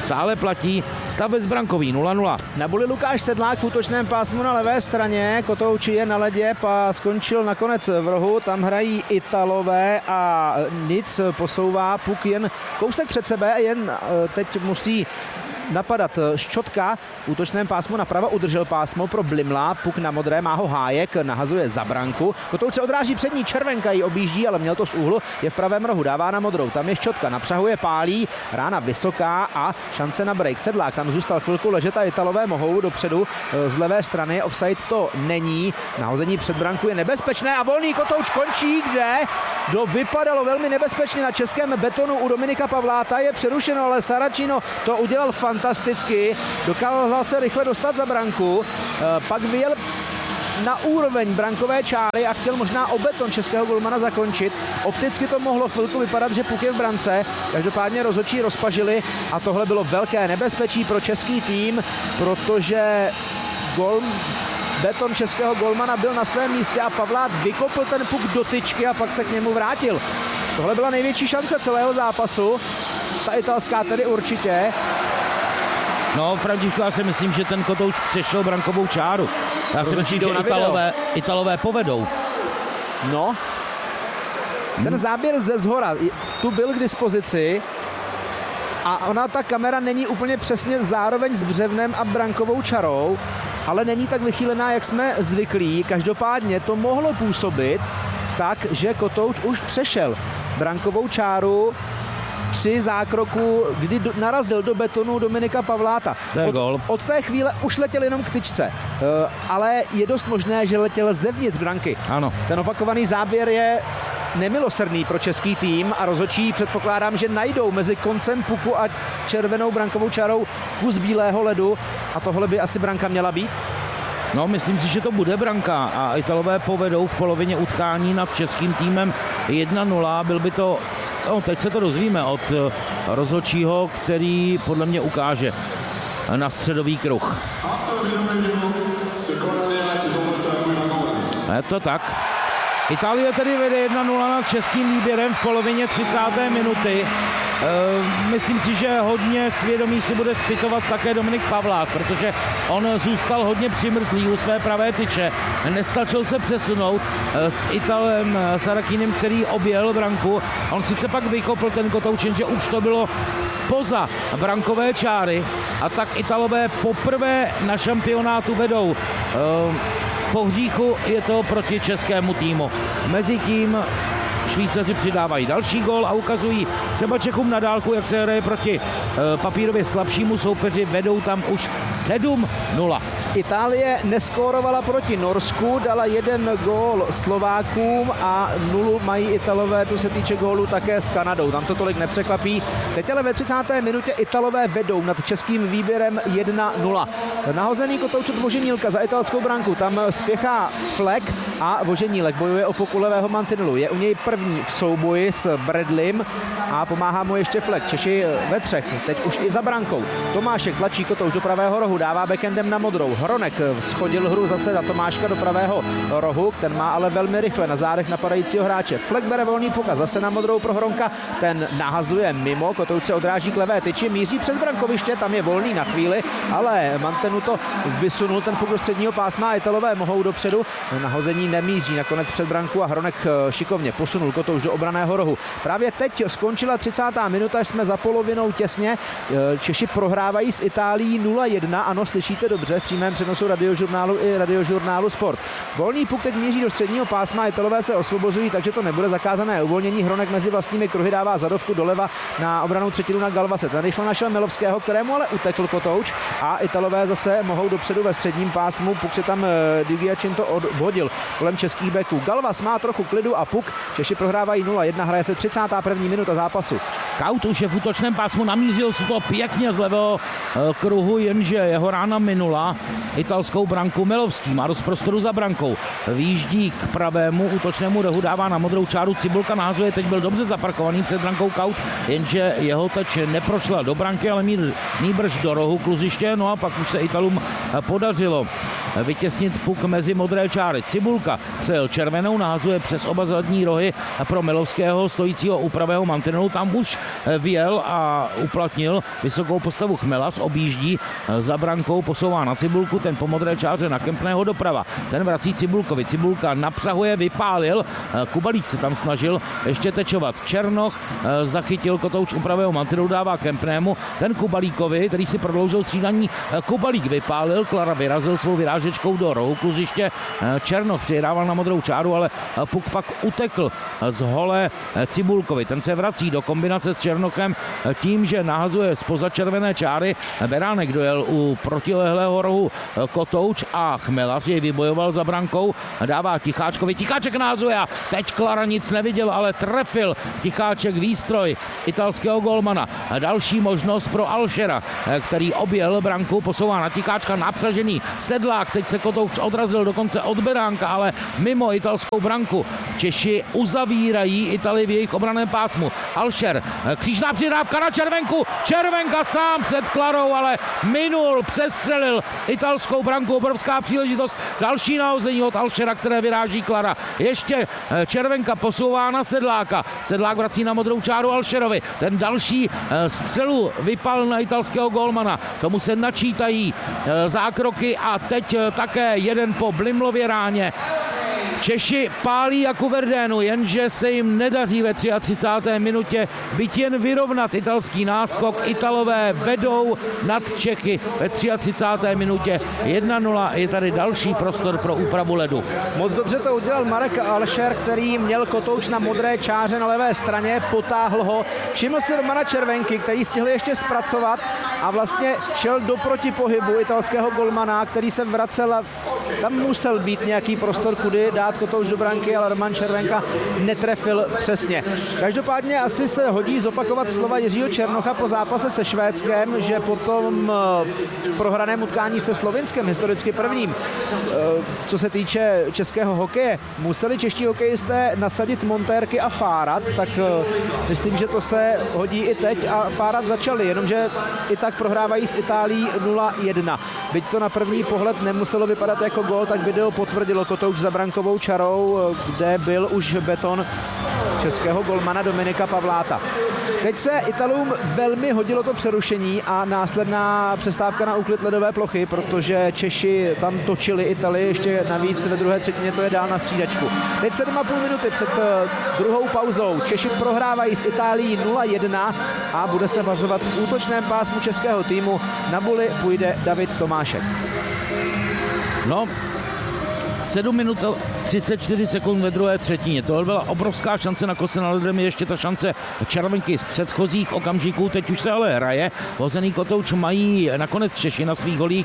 B: stále platí stav bezbrankový nula nula.
A: Na buli Lukáš Sedlák v útočném pásmu na levé straně, Kotouč je na ledě a skončil nakonec v rohu, tam hrají Italové a Nic posouvá puk jen kousek před sebe, jen teď musí napadat Ščotka v útočném pásmu naprava, udržel pásmo pro Blimla, puk na modré, má ho Hájek, nahazuje za branku. Kotouč se odráží přední, Červenka ji objíždí, ale měl to z úhlu, je v pravém rohu, dává na modrou, tam je Ščotka, napřahuje, pálí, rána vysoká a šance na break. Sedlák tam zůstal chvilku ležet a Italové mohou dopředu z levé strany, offside to není, nahození před branku je nebezpečné a volný Kotouč končí, kde do vypadalo velmi nebezpečně na českém betonu u Dominika Pavláta, je přerušeno, ale Saracino to udělal fantasticky. Fantasticky, dokázal se rychle dostat za branku, pak vyjel na úroveň brankové čáry a chtěl možná o beton českého golmana zakončit. Opticky to mohlo chvilku vypadat, že puk je v brance, každopádně rozhodčí rozpažili a tohle bylo velké nebezpečí pro český tým, protože gol, beton českého golmana byl na svém místě a Pavlát vykopl ten puk do tyčky a pak se k němu vrátil. Tohle byla největší šance celého zápasu, ta italská tedy určitě.
B: No, Františku, já si myslím, že ten Kotouč přešel brankovou čáru. Já si myslím, že Italové, Italové povedou.
A: No, ten záběr ze zhora tu byl k dispozici a ona, ta kamera není úplně přesně zároveň s břevnem a brankovou čarou, ale není tak vychýlená, jak jsme zvyklí. Každopádně to mohlo působit tak, že Kotouč už přešel brankovou čáru při zákroku, kdy do, narazil do betonu Dominika Pavláta. Od, od té chvíle už letěl jenom k tyčce, uh, ale je dost možné, že letěl zevnitř branky.
B: Ano.
A: Ten opakovaný záběr je nemilosrdný pro český tým a rozhodčí předpokládám, že najdou mezi koncem puku a červenou brankovou čarou kus bílého ledu a tohle by asi branka měla být.
B: No, myslím si, že to bude branka a Italové povedou v polovině utkání nad českým týmem jedna nula. Byl by to, no, teď se to dozvíme od rozhodčího, který podle mě ukáže na středový kruh. Je to tak. Itálie tedy vede jedna nula nad českým výběrem v polovině třicáté minuty. E, myslím si, že hodně svědomí si bude zpytovat také Dominik Pavlát, protože on zůstal hodně přimrzlý u své pravé tyče. Nestačil se přesunout e, s Italem Sarakinem, který objel branku. On sice pak vykopl ten Kotoučen, že už to bylo spoza brankové čáry a tak Italové poprvé na šampionátu vedou. E, Po hříchu je to proti českému týmu. Mezitím Švýcaři přidávají další gól a ukazují třeba Čechům na dálku, jak se hraje proti e, papírově slabšímu soupeři. Vedou tam už sedm nula.
A: Itálie neskórovala proti Norsku, dala jeden gól Slovákům a nulu mají Italové, co se týče gólu, také s Kanadou. Tam to tolik nepřekvapí. Teď ale ve třicáté minutě Italové vedou nad českým výběrem jedna nula. Nahozený Kotouč od Voženílka za italskou branku. Tam spěchá Fleck a Voženílek bojuje o puku levého mantinelu. Je u něj první v souboji s Bradleym a pomáhá mu ještě Fleck. Češi ve třech, teď už i za brankou. Tomášek tlačí Kotouč do pravého rohu, dává backendem na modrou. Hronek schodil hru zase za Tomáška do pravého rohu, ten má ale velmi rychle na zádech napadajícího hráče. Fleck bere volný puk a zase na modrou pro Hronka, ten nahazuje mimo, Kotouč se odráží k levé tyči, míří přes brankoviště, tam je volný na chvíli, ale Mantenu to vysunul ten puk do středního pásma a Italové mohou dopředu. Nahození nemíří nakonec před branku a Hronek šikovně posunul Kotouč do obraného rohu. Právě teď skončila třicátá minuta, jsme za polovinou těsně. Češi prohrávají s Itálií nula jedna, ano, slyšíte dobře, v přímém přenosu radiožurnálu i radiožurnálu Sport. Volný puk teď míří do středního pásma, Italové se osvobozují, takže to nebude zakázané uvolnění. Hronek mezi vlastními kruhy dává zadovku doleva na obranou třetinu na Galvase. Ten rychle našel Milovského, kterému ale utekl Kotouč a Italové zase mohou dopředu ve středním pásmu. Puk si tam Di Giacinto odhodil kolem českých beků. Galvas má trochu klidu a puk. Češi prohrávají nula jedna, hraje se třicátá první minuta zápasu.
B: Kaut už je v útočném pásmu, namířil se to pěkně z levého kruhu, jenže jeho rána minula italskou branku. Milovský má dost prostoru za brankou. Výjíždí k pravému útočnému rohu, dává na modrou čáru, Cibulka nahazuje, teď byl dobře zaparkovaný před brankou Kaut, jenže jeho teď neprošla do branky, ale mír, nýbrž do rohu kluziště, no a pak už se Italům podařilo vytěsnit puk mezi modré čáry. Cibulka přejel červenou, nahazuje přes oba zadní rohy pro Milovského, stojícího u pravého mantinelu. Tam už vyjel a uplatnil vysokou postavu Chmelas, objíždí za brankou, posouvá na Cibulku, ten po modré čáře na Kempného doprava. Ten vrací Cibulkovi. Cibulka napřahuje, vypálil. Kubalík se tam snažil ještě tečovat. Černoch zachytil Kotouč u pravého mantinelu, dává Kempnému. Ten Kubalíkovi, který si prodloužil střídání, Kubalík vypálil, Klara vyrazil svou vyrážečkou do rohu kluziště. Černoch přijedával na modrou čáru, ale puk pak utekl z hole Cibulkovi. Ten se vrací do kombinace s Černochem tím, že nahazuje zpoza červené čáry. Beránek dojel u protilehlého rohu Kotouč a Chmelas jej vybojoval za brankou. Dává Ticháčkovi. Ticháček nahazuje a teď Klara nic neviděl, ale trefil Ticháček výstroj italského golmana. Další možnost pro Alšera, který objel branku, posouvá na Ticháčka, napřažený Sedlák. Teď se Kotouč odrazil dokonce od Beránka, ale mimo italskou branku. Češi uzavírají Italii v jejich obraném pásmu. Alšer, křížná přidávka na Červenku. Červenka sám před Klarou, ale minul, přestřelil italskou branku. Obrovská příležitost. Další nahození od Alšera, které vyráží Klara. Ještě Červenka posouvá na Sedláka. Sedlák vrací na modrou čáru Alšerovi. Ten další střelu vypal na italského golmana. Tomu se načítají zákroky a teď také jeden po Blimlově ráně. Češi pálí jako Verdénu, jenže se jim nedaří ve třicáté třetí minutě byť jen vyrovnat italský náskok. Italové vedou nad Čechy ve třicáté třetí minutě jedna nula. Je tady další prostor pro úpravu ledu.
A: Moc dobře to udělal Marek Alšer, který měl Kotouč na modré čáře na levé straně, potáhl ho. Všiml si Romana Červenky, který stihl ještě zpracovat a vlastně šel do protipohybu italského golmana, který se vracel a tam musel být nějaký prostor, kudy dát Kotouč do branky, ale Roman Červenka netrefil přesně. Každopádně asi se hodí zopakovat slova Jiřího Černocha po zápase se Švédskem, že po tom prohraném utkání se Slovinskem, historicky prvním, co se týče českého hokeje, museli čeští hokejisté nasadit montérky a fárat, tak myslím, že to se hodí i teď a fárat začali, jenomže i tak prohrávají s Itálií nula jedna. Byť to na první pohled nemuselo vypadat jako gól, tak video potvrdilo Kotouč za brankovou čarou, kde byl už beton českého golmana Dominika Pavláta. Teď se Italům velmi hodilo to přerušení a následná přestávka na úklid ledové plochy, protože Češi tam točili Italii, ještě navíc ve druhé třetině to je dál na střídačku. Teď sedm a půl minuty před druhou pauzou. Češi prohrávají s Itálií nula jedna a bude se vazovat v útočném pásmu českého týmu. Na buli půjde David Tomášek.
B: No, sedm minut třicet čtyři sekund ve druhé třetině. To byla obrovská šance na kose na ledem, ještě ta šance Červenky z předchozích okamžiků. Teď už se ale hraje. Hozený Kotouč mají nakonec Češi na svých golích.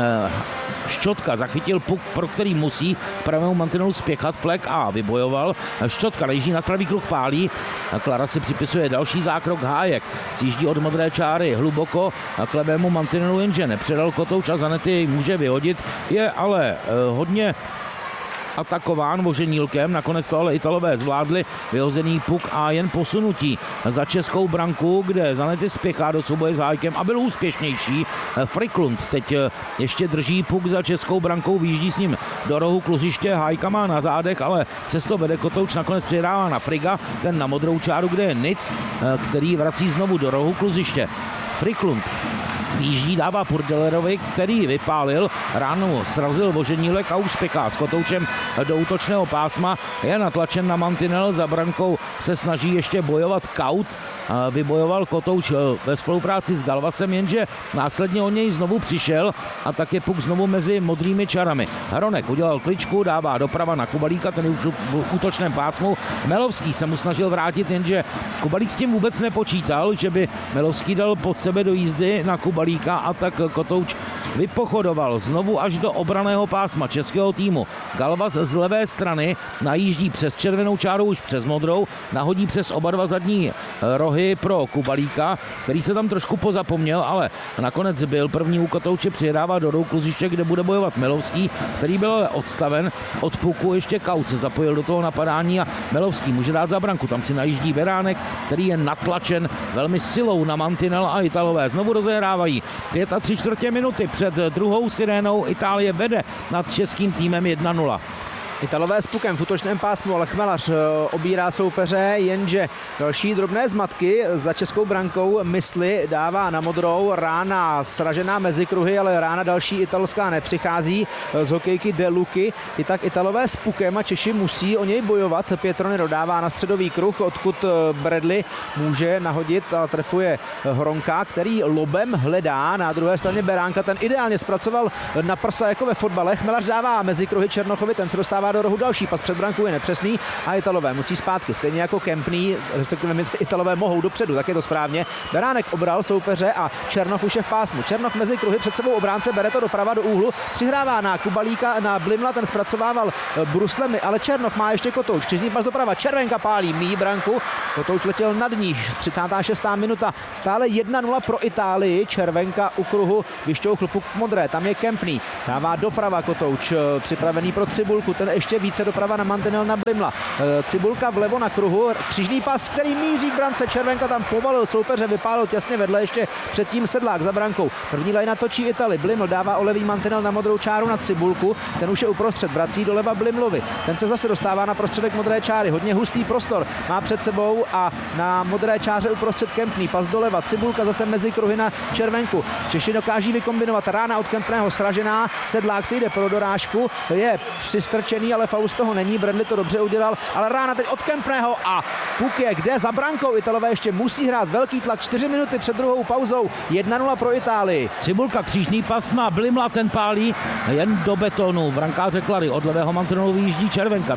B: Ščotka zachytil puk, pro který musí pravému mantinelu spěchat, Flek a vybojoval. Ščotka leží na pravý kruh, pálí. Klara si připisuje další zákrok. Hájek sjíždí od modré čáry hluboko k levému mantinelu, jenže nepředal Kotouč a Zanetti může vyhodit. Je ale hodně atakován Voženílkem, nakonec to ale Italové zvládli, vyhozený puk a jen posunutí za českou branku, kde Zanetti spěchá do souboje s Hájkem a byl úspěšnější. Friklund teď ještě drží puk za českou brankou, výjíždí s ním do rohu kluziště, Hájka má na zádech, ale přesto vede Kotouč, nakonec přihrává na Friga, ten na modrou čáru, kde je Nic, který vrací znovu do rohu kluziště. Friklund výjíždí, dává Purdelerovi, který vypálil, ránu srazil Voženílek a už spěchá s Kotoučem do útočného pásma, je natlačen na mantinel, za brankou se snaží ještě bojovat Kaut, vybojoval Kotouč ve spolupráci s Galvasem, jenže následně o něj znovu přišel a tak je puk znovu mezi modrými čarami. Hronek udělal kličku, dává doprava na Kubalíka, ten je už v útočném pásmu. Melovský se mu snažil vrátit, jenže Kubalík s tím vůbec nepočítal, že by Melovský dal pod sebe do jízdy na Kubalíka a tak Kotouč vypochodoval znovu až do obraného pásma českého týmu. Galvas z levé strany najíždí přes červenou čáru, už přes modrou, nahodí přes oba dva zadní rohy pro Kubalíka, který se tam trošku pozapomněl, ale nakonec byl první u Kotouče, přihrává do rohu kluziště, kde bude bojovat Melovský, který byl ale odstaven od puku, ještě Kaut se zapojil do toho napadání a Melovský může dát za branku, tam si najíždí Beránek, který je natlačen velmi silou na mantinel a Italové znovu rozehrávají pět a tři čtvrtě minuty před před druhou sirénou Itálie vede nad českým týmem jedna nula.
A: Italové s pukem v útočném pásmu, ale Chmelař obírá soupeře, jenže další drobné zmatky za českou brankou. Mysli dává na modrou, rána sražená mezi kruhy, ale rána další italská nepřichází z hokejky De Luky. I tak Italové s pukem a Češi musí o něj bojovat. Pietroni dodává na středový kruh, odkud Bradley může nahodit a trefuje Hronka, který lobem hledá. Na druhé straně Beránka, ten ideálně zpracoval na prsa jako ve fotbale. Chmelař dává mezi kruhy Černochovi, ten se dostává do rohu, další pas před brankou je nepřesný a Italové musí zpátky, stejně jako Kempný, respektive Italové mohou dopředu, tak je to správně. Beránek obral soupeře a Černoch už je v pásmu. Černoch mezi kruhy, před sebou obránce, bere to doprava do úhlu, přihrává na Kubalíka, na Blimla, ten zpracovával bruslemi, ale Černoch má ještě Kotouč, křižní pas doprava, Červenka pálí, míjí branku, Kotouč letěl nad ní, třicátá šestá minuta, stále jedna nula pro Itálii, Červenka u kruhu, vyšťouchl puk modré, tam je Kempný, dává doprava Kotouč, připravený pro Cibulku, ten ještě více doprava na mantinel na Blimla. Cibulka vlevo na kruhu, křižný pas, který míří k brance, Červenka tam povalil soupeře, vypálil těsně vedle, ještě předtím Sedlák za brankou. První lajna točí Itali, Bliml dává o levý mantinel na modrou čáru na Cibulku, ten už je uprostřed, vrací doleva Blimlovi. Ten se zase dostává na prostředek modré čáry, hodně hustý prostor má před sebou a na modré čáře uprostřed Kempný, pas doleva, Cibulka zase mezi kruhy na Červenku. Češi dokáží vykombinovat, rána od Kempného sražená, Sedlák si jde pro dorážku, je přistrčený, ale faul z toho není, Bradley to dobře udělal, ale rána teď od Kempného a puk je kde za brankou. Italové ještě musí hrát velký tlak, čtyři minuty před druhou pauzou, jedna nula pro Itálii.
B: Cibulka, křížný pas na Blimla, ten pálí jen do betonu, brankáře Klary, od levého mantinelu vyjíždí Červenka,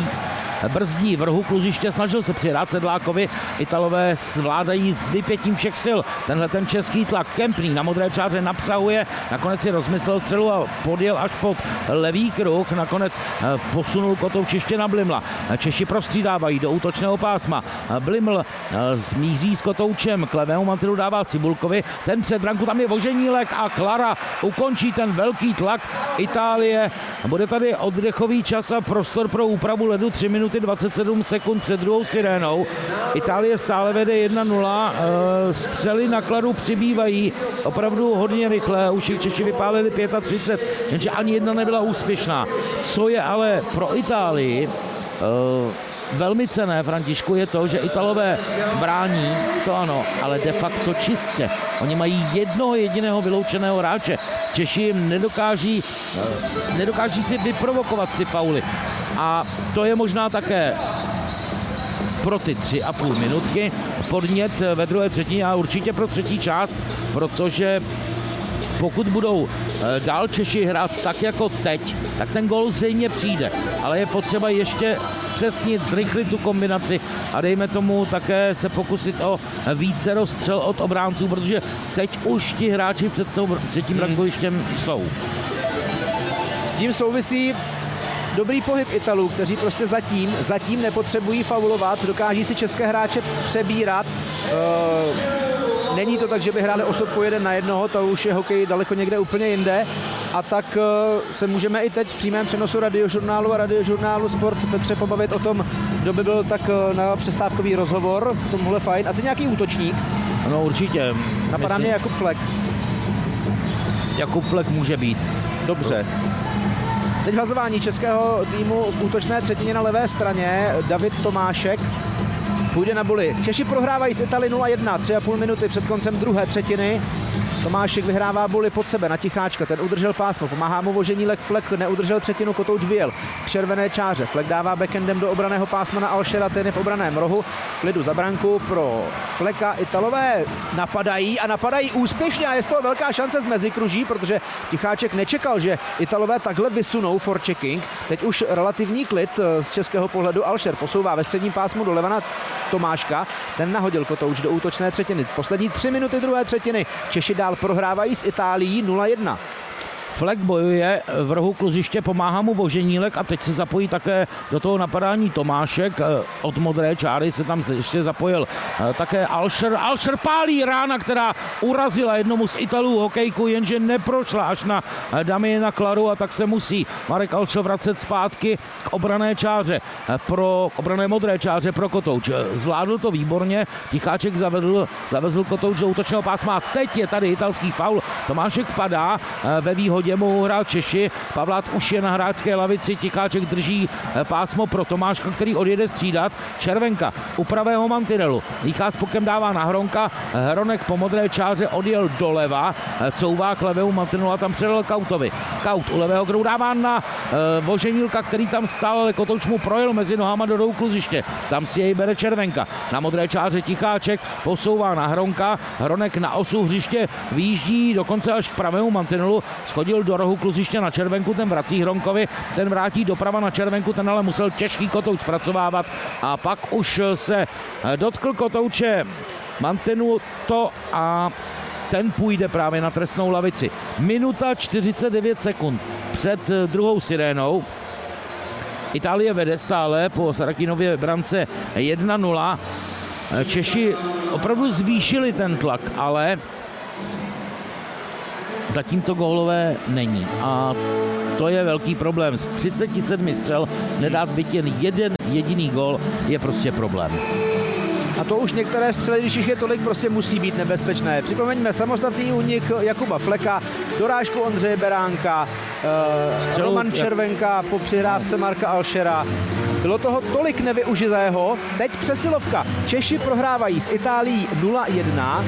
B: brzdí vrhu kluziště, snažil se přihrát Sedlákovi, Italové zvládají s vypětím všech sil tenhle ten český tlak. Kempný na modré čáře napřahuje, nakonec si rozmyslel střelu a podjel až pod levý kruh, nakonec posunul Kotouč ještě na Blimla. Češi prostřídávají do útočného pásma, Bliml zmíří s Kotoučem, k levému mantinelu dává Cibulkovi, ten před branku, tam je Voženílek a Klara ukončí ten velký tlak Itálie. Bude tady oddechový čas a prostor pro úpravu ledu, tři minuty dvacet sedm sekund před druhou sirénou. Itálie stále vede jedna nula, střely na Klaru přibývají opravdu hodně rychle, už jich Češi vypálili třicet pět, jenže ani jedna nebyla úspěšná. Co je ale pro Itálii Uh, velmi cenné, Františku, je to, že Italové brání, to ano, ale de facto čistě. Oni mají jednoho jediného vyloučeného hráče. Češi jim nedokáží, uh, nedokáží si vyprovokovat ty fauly. A to je možná také pro ty tři a půl minutky podnět ve druhé třetině a určitě pro třetí část, protože pokud budou dál Češi hrát tak jako teď, tak ten gól zřejmě přijde. Ale je potřeba ještě zpřesnit, zrychlit tu kombinaci a dejme tomu také se pokusit o více rozstřel od obránců, protože teď už ti hráči před, tou, před tím brankovištěm jsou.
A: S tím souvisí dobrý pohyb Italů, kteří prostě zatím, zatím nepotřebují faulovat, dokáží si české hráče přebírat. Uh, není to tak, že by hráli osobku jeden na jednoho, to už je hokej daleko někde úplně jinde. A tak uh, se můžeme i teď v přímém přenosu Radiožurnálu a Radiožurnálu Sport Petře pobavit o tom, kdo by byl tak uh, na přestávkový rozhovor, k tomuhle fajn. Asi nějaký útočník.
B: No určitě.
A: Napadá Myslím... mě Jakub Flek.
B: Jakub Flek může být.
A: Dobře. Teď vazování českého týmu v útočné třetině na levé straně. David Tomášek půjde na buli. Češi prohrávají s Itali nula jedna, tři a půl minuty před koncem druhé třetiny. Tomášek vyhrává buli pod sebe na Ticháčka, ten udržel pásmo, pomáhá mu Voženílek, Flek neudržel třetinu, Kotouč vyjel k červené čáře. Flek dává backendem do obraného pásma na Alšera, ten je v obraném rohu. V klidu za branku pro Fleka. Italové napadají a napadají úspěšně a je z toho velká šance z mezikruží, protože Ticháček nečekal, že Italové takhle vysunou forechecking. Teď už relativní klid z českého pohledu. Alšer posouvá ve středním pásmu doleva na Tomáška, ten nahodil Kotouč do útočné třetiny. Poslední tři minuty druhé třetiny. Češi dál prohrávají s Itálií nula jedna.
B: Flek bojuje v rohu kluziště, pomáhá mu Voženílek a teď se zapojí také do toho napadání Tomášek. Od modré čáry se tam ještě zapojil také Alšer. Alšer pálí, rána, která urazila jednomu z Italů hokejku, jenže neprošla až na Damiena Klaru a tak se musí Marek Alšer vracet zpátky k obrané čáře, pro, k obrané modré čáře pro Kotouč. Zvládl to výborně, Ticháček zavedl, zavezl Kotouč do útočného pásma a teď je tady italský faul. Tomášek padá, ve výhodě mu hrál Češi, Pavlát už je na hráčské lavici, Ticháček drží pásmo pro Tomáška, který odjede střídat. Červenka u pravého mantinelu, Dýchá s pukem dává na Hronka, Hronek po modré čáře odjel doleva, couvá k levému mantinelu a tam předal Kautovi. Kaut u levého kruhu dává na e, Voženílka, který tam stál, ale Kotouč mu projel mezi nohama do rohu kluziště. Tam si jej bere Červenka. Na modré čáře Ticháček posouvá na Hronka, Hronek na osu hřiště vyjíždí dokonce až k pravému mantinelu, schodil do rohu kluziště na Červenku, ten vrací Hronkovi, ten vrátí doprava na Červenku, ten ale musel těžký Kotouč zpracovávat a pak už se dotkl Kotouče mantinu to a ten půjde právě na trestnou lavici. Minuta čtyřicet devět sekund před druhou sirénou. Itálie vede stále po Sarakinově brance jedna nula. Češi opravdu zvýšili ten tlak, ale zatím to gólové není. A to je velký problém. Z třicet sedm střel nedát byt jen jeden jediný gól je prostě problém.
A: A to už některé střely, když jich je tolik, prostě musí být nebezpečné. Připomeňme samostatný únik Jakuba Fleka, dorážku Ondřeje Beránka, uh, Roman Červenka po přihrávce Marka Alšera. Bylo toho tolik nevyužitého. Teď přesilovka. Češi prohrávají s Itálií nula jedna.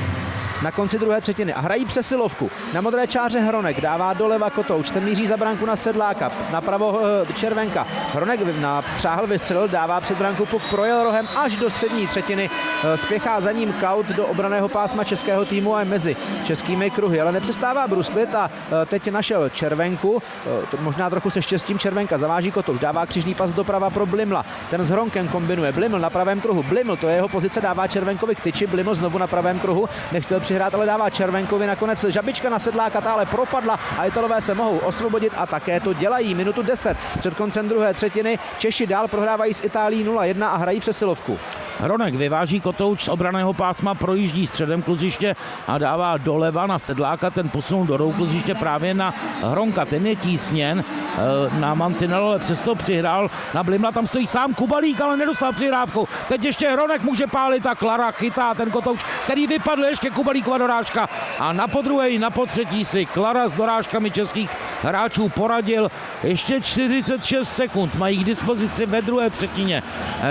A: Na konci druhé třetiny a hrají přesilovku. Na modré čáře Hronek dává doleva Kotouč, ten míří za branku na Sedláka, napravo Červenka. Hronek napřáhl, vystřelil, dává před branku puk, projel rohem až do střední třetiny. Spěchá za ním Kaut do obranného pásma českého týmu a mezi českými kruhy, ale nepřestává bruslit a teď našel Červenku. Možná trochu se štěstím Červenka zaváží Kotouč, dává křižný pas doprava pro Blimla. Ten s Hronkem kombinuje. Bliml na pravém kruhu. Bliml, to je jeho pozice, dává Červenkovi k tyči. Bliml znovu na pravém kruhu. Nechtěl přihrát, ale dává Červenkovi, nakonec žabička na Sedláka, ta ale propadla a Italové se mohou osvobodit a také to dělají. Minutu deset před koncem druhé třetiny. Češi dál prohrávají s Itálií nula jedna a hrají přesilovku.
B: Hronek vyváží Kotouč z obraného pásma, projíždí středem kluziště a dává doleva na Sedláka, ten posunul do rohu kluziště právě na Hronka, ten je tísněn na mantinel, ale přesto přihrál na Blimla, tam stojí sám Kubalík, ale nedostal přihrávku. Teď ještě Hronek může pálit a Klara chytá ten Kotouč, který vypadl, ještě Kubalíkova dorážka a na podruhé, na potřetí si Klara s dorážkami českých hráčů poradil. Ještě čtyřicet šest sekund mají k dispozici ve druhé třetině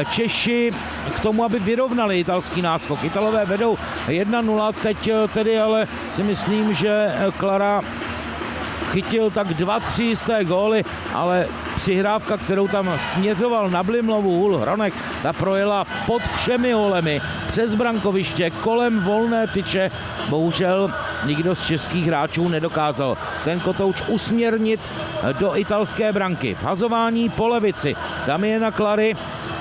B: Češi k tomu, aby vyrovnali italský náskok. Italové vedou jedna nula, teď tedy ale si myslím, že Klara chytil tak dva, tři jisté góly, ale přihrávka, kterou tam směřoval na Blimlovu hůl Hronek, ta projela pod všemi holemi, přes brankoviště, kolem volné tyče. Bohužel nikdo z českých hráčů nedokázal ten Kotouč usměrnit do italské branky. Hazování po levici Damiena Klary,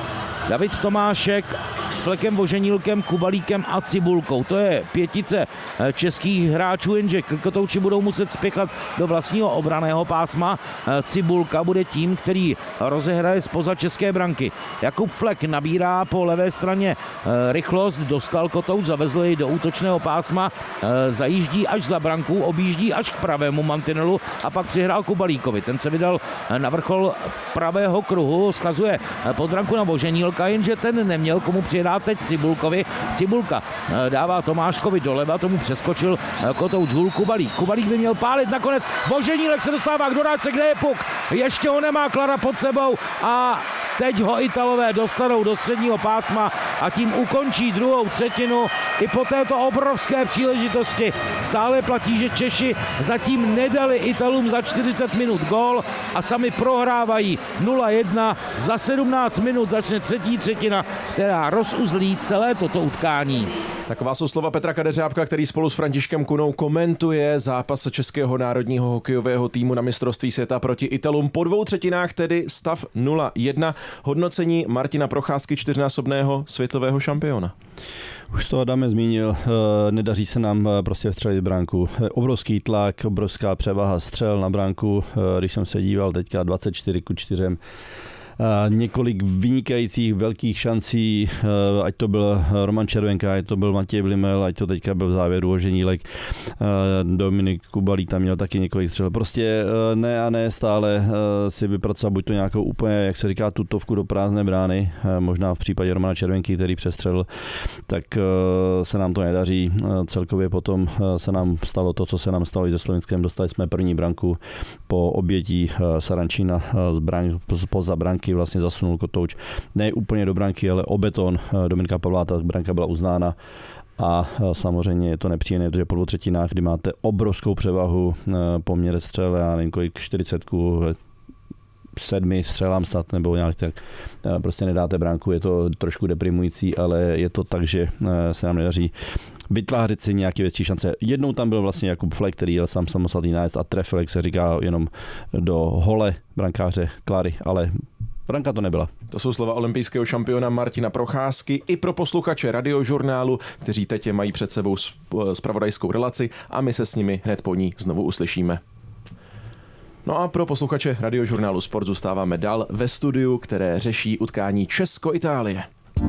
B: David Tomášek s Flekem, Voženílkem, Kubalíkem a Cibulkou. To je pětice českých hráčů, jenže Kotouči budou muset spěchat do vlastního obranného pásma. Cibulka bude tím, který rozehraje zpoza české branky. Jakub Flek nabírá po levé straně rychlost, dostal Kotouč, zavezl jej do útočného pásma, zajíždí až za branku, objíždí až k pravému mantinelu a pak přihrál Kubalíkovi. Ten se vydal na vrchol pravého kruhu, schazuje pod branku na Voženílka, jenže ten neměl komu přihrát teď Cibulkovi. Cibulka dává Tomáškovi doleva, tomu přeskočil Kotouč hůl Kubalík. Kubalík by měl pálit, nakonec Voženílek se dostává k dorážce, kde je puk. Ještě ho nemá Klara pod sebou a teď ho Italové dostanou do středního pásma a tím ukončí druhou třetinu. I po této obrovské příležitosti stále platí, že Češi zatím nedali Italům za čtyřicet minut gól a sami prohrávají nula jedna. Za sedmnáct minut začne třetí třetina, která rozuzlí celé toto utkání.
I: Taková jsou slova Petra Kadeřábka, který spolu s Františkem Kunou komentuje zápas českého národního hokejového týmu na mistrovství světa proti Italům. Po dvou třetinách tedy stav nula jedna. Hodnocení Martina Procházky, čtyřnásobného světového šampiona.
D: Už to Adame zmínil, nedaří se nám prostě vstřelit bránku. Obrovský tlak, obrovská převaha střel na bránku, když jsem se díval teďka dvacet čtyři ku čtyřem. Několik vynikajících velkých šancí, ať to byl Roman Červenka, ať to byl Matěj Blimel, ať to teďka byl v závěru Oženílek. Dominik Kubalí tam měl taky několik střel. Prostě ne a ne stále si vypracovat buď to nějakou úplně, jak se říká, tutovku do prázdné brány, možná v případě Romana Červenky, který přestřelil, tak se nám to nedaří. Celkově potom se nám stalo to, co se nám stalo i se Slovinskem. Dostali jsme první branku po obětí Sarančína z brán, poza branky, vlastně zasunul kotouč. Ne úplně do branky, ale o beton Dominika Pavla, ta branka byla uznána. A samozřejmě je to nepříjemné, protože po dvou třetinách, kdy máte obrovskou převahu, poměr střel, já nevím kolik, čtyřicet ku sedmi střelám snad, nebo nějak tak, prostě nedáte branku, je to trošku deprimující, ale je to tak, že se nám nedaří vytvářet si nějaké větší šance. Jednou tam byl vlastně Jakub Flek, který jel sám samostatný nájezd a trefil, jak se říká, jenom do hole brankáře Klary, ale branka to nebyla.
I: To jsou slova olympijského šampiona Martina Procházky i pro posluchače Radiožurnálu, kteří teď mají před sebou zpravodajskou relaci a my se s nimi hned po ní znovu uslyšíme. No a pro posluchače Radiožurnálu Sport zůstáváme dál ve studiu, které řeší utkání Česko-Itálie.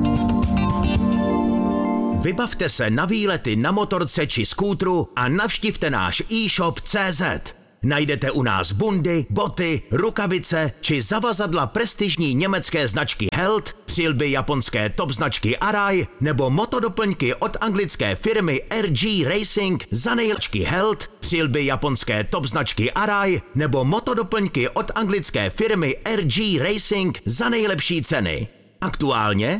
F: Vybavte se na výlety na motorce či skútru a navštivte náš e-shop tečka cé zet. Najdete u nás bundy, boty, rukavice či zavazadla prestižní německé značky Held, přilby japonské top značky Arai nebo motodoplňky od anglické firmy R G Racing za nejlepší Held, přilby japonské top značky Arai nebo motodoplňky od anglické firmy R G Racing za nejlepší ceny. Aktuálně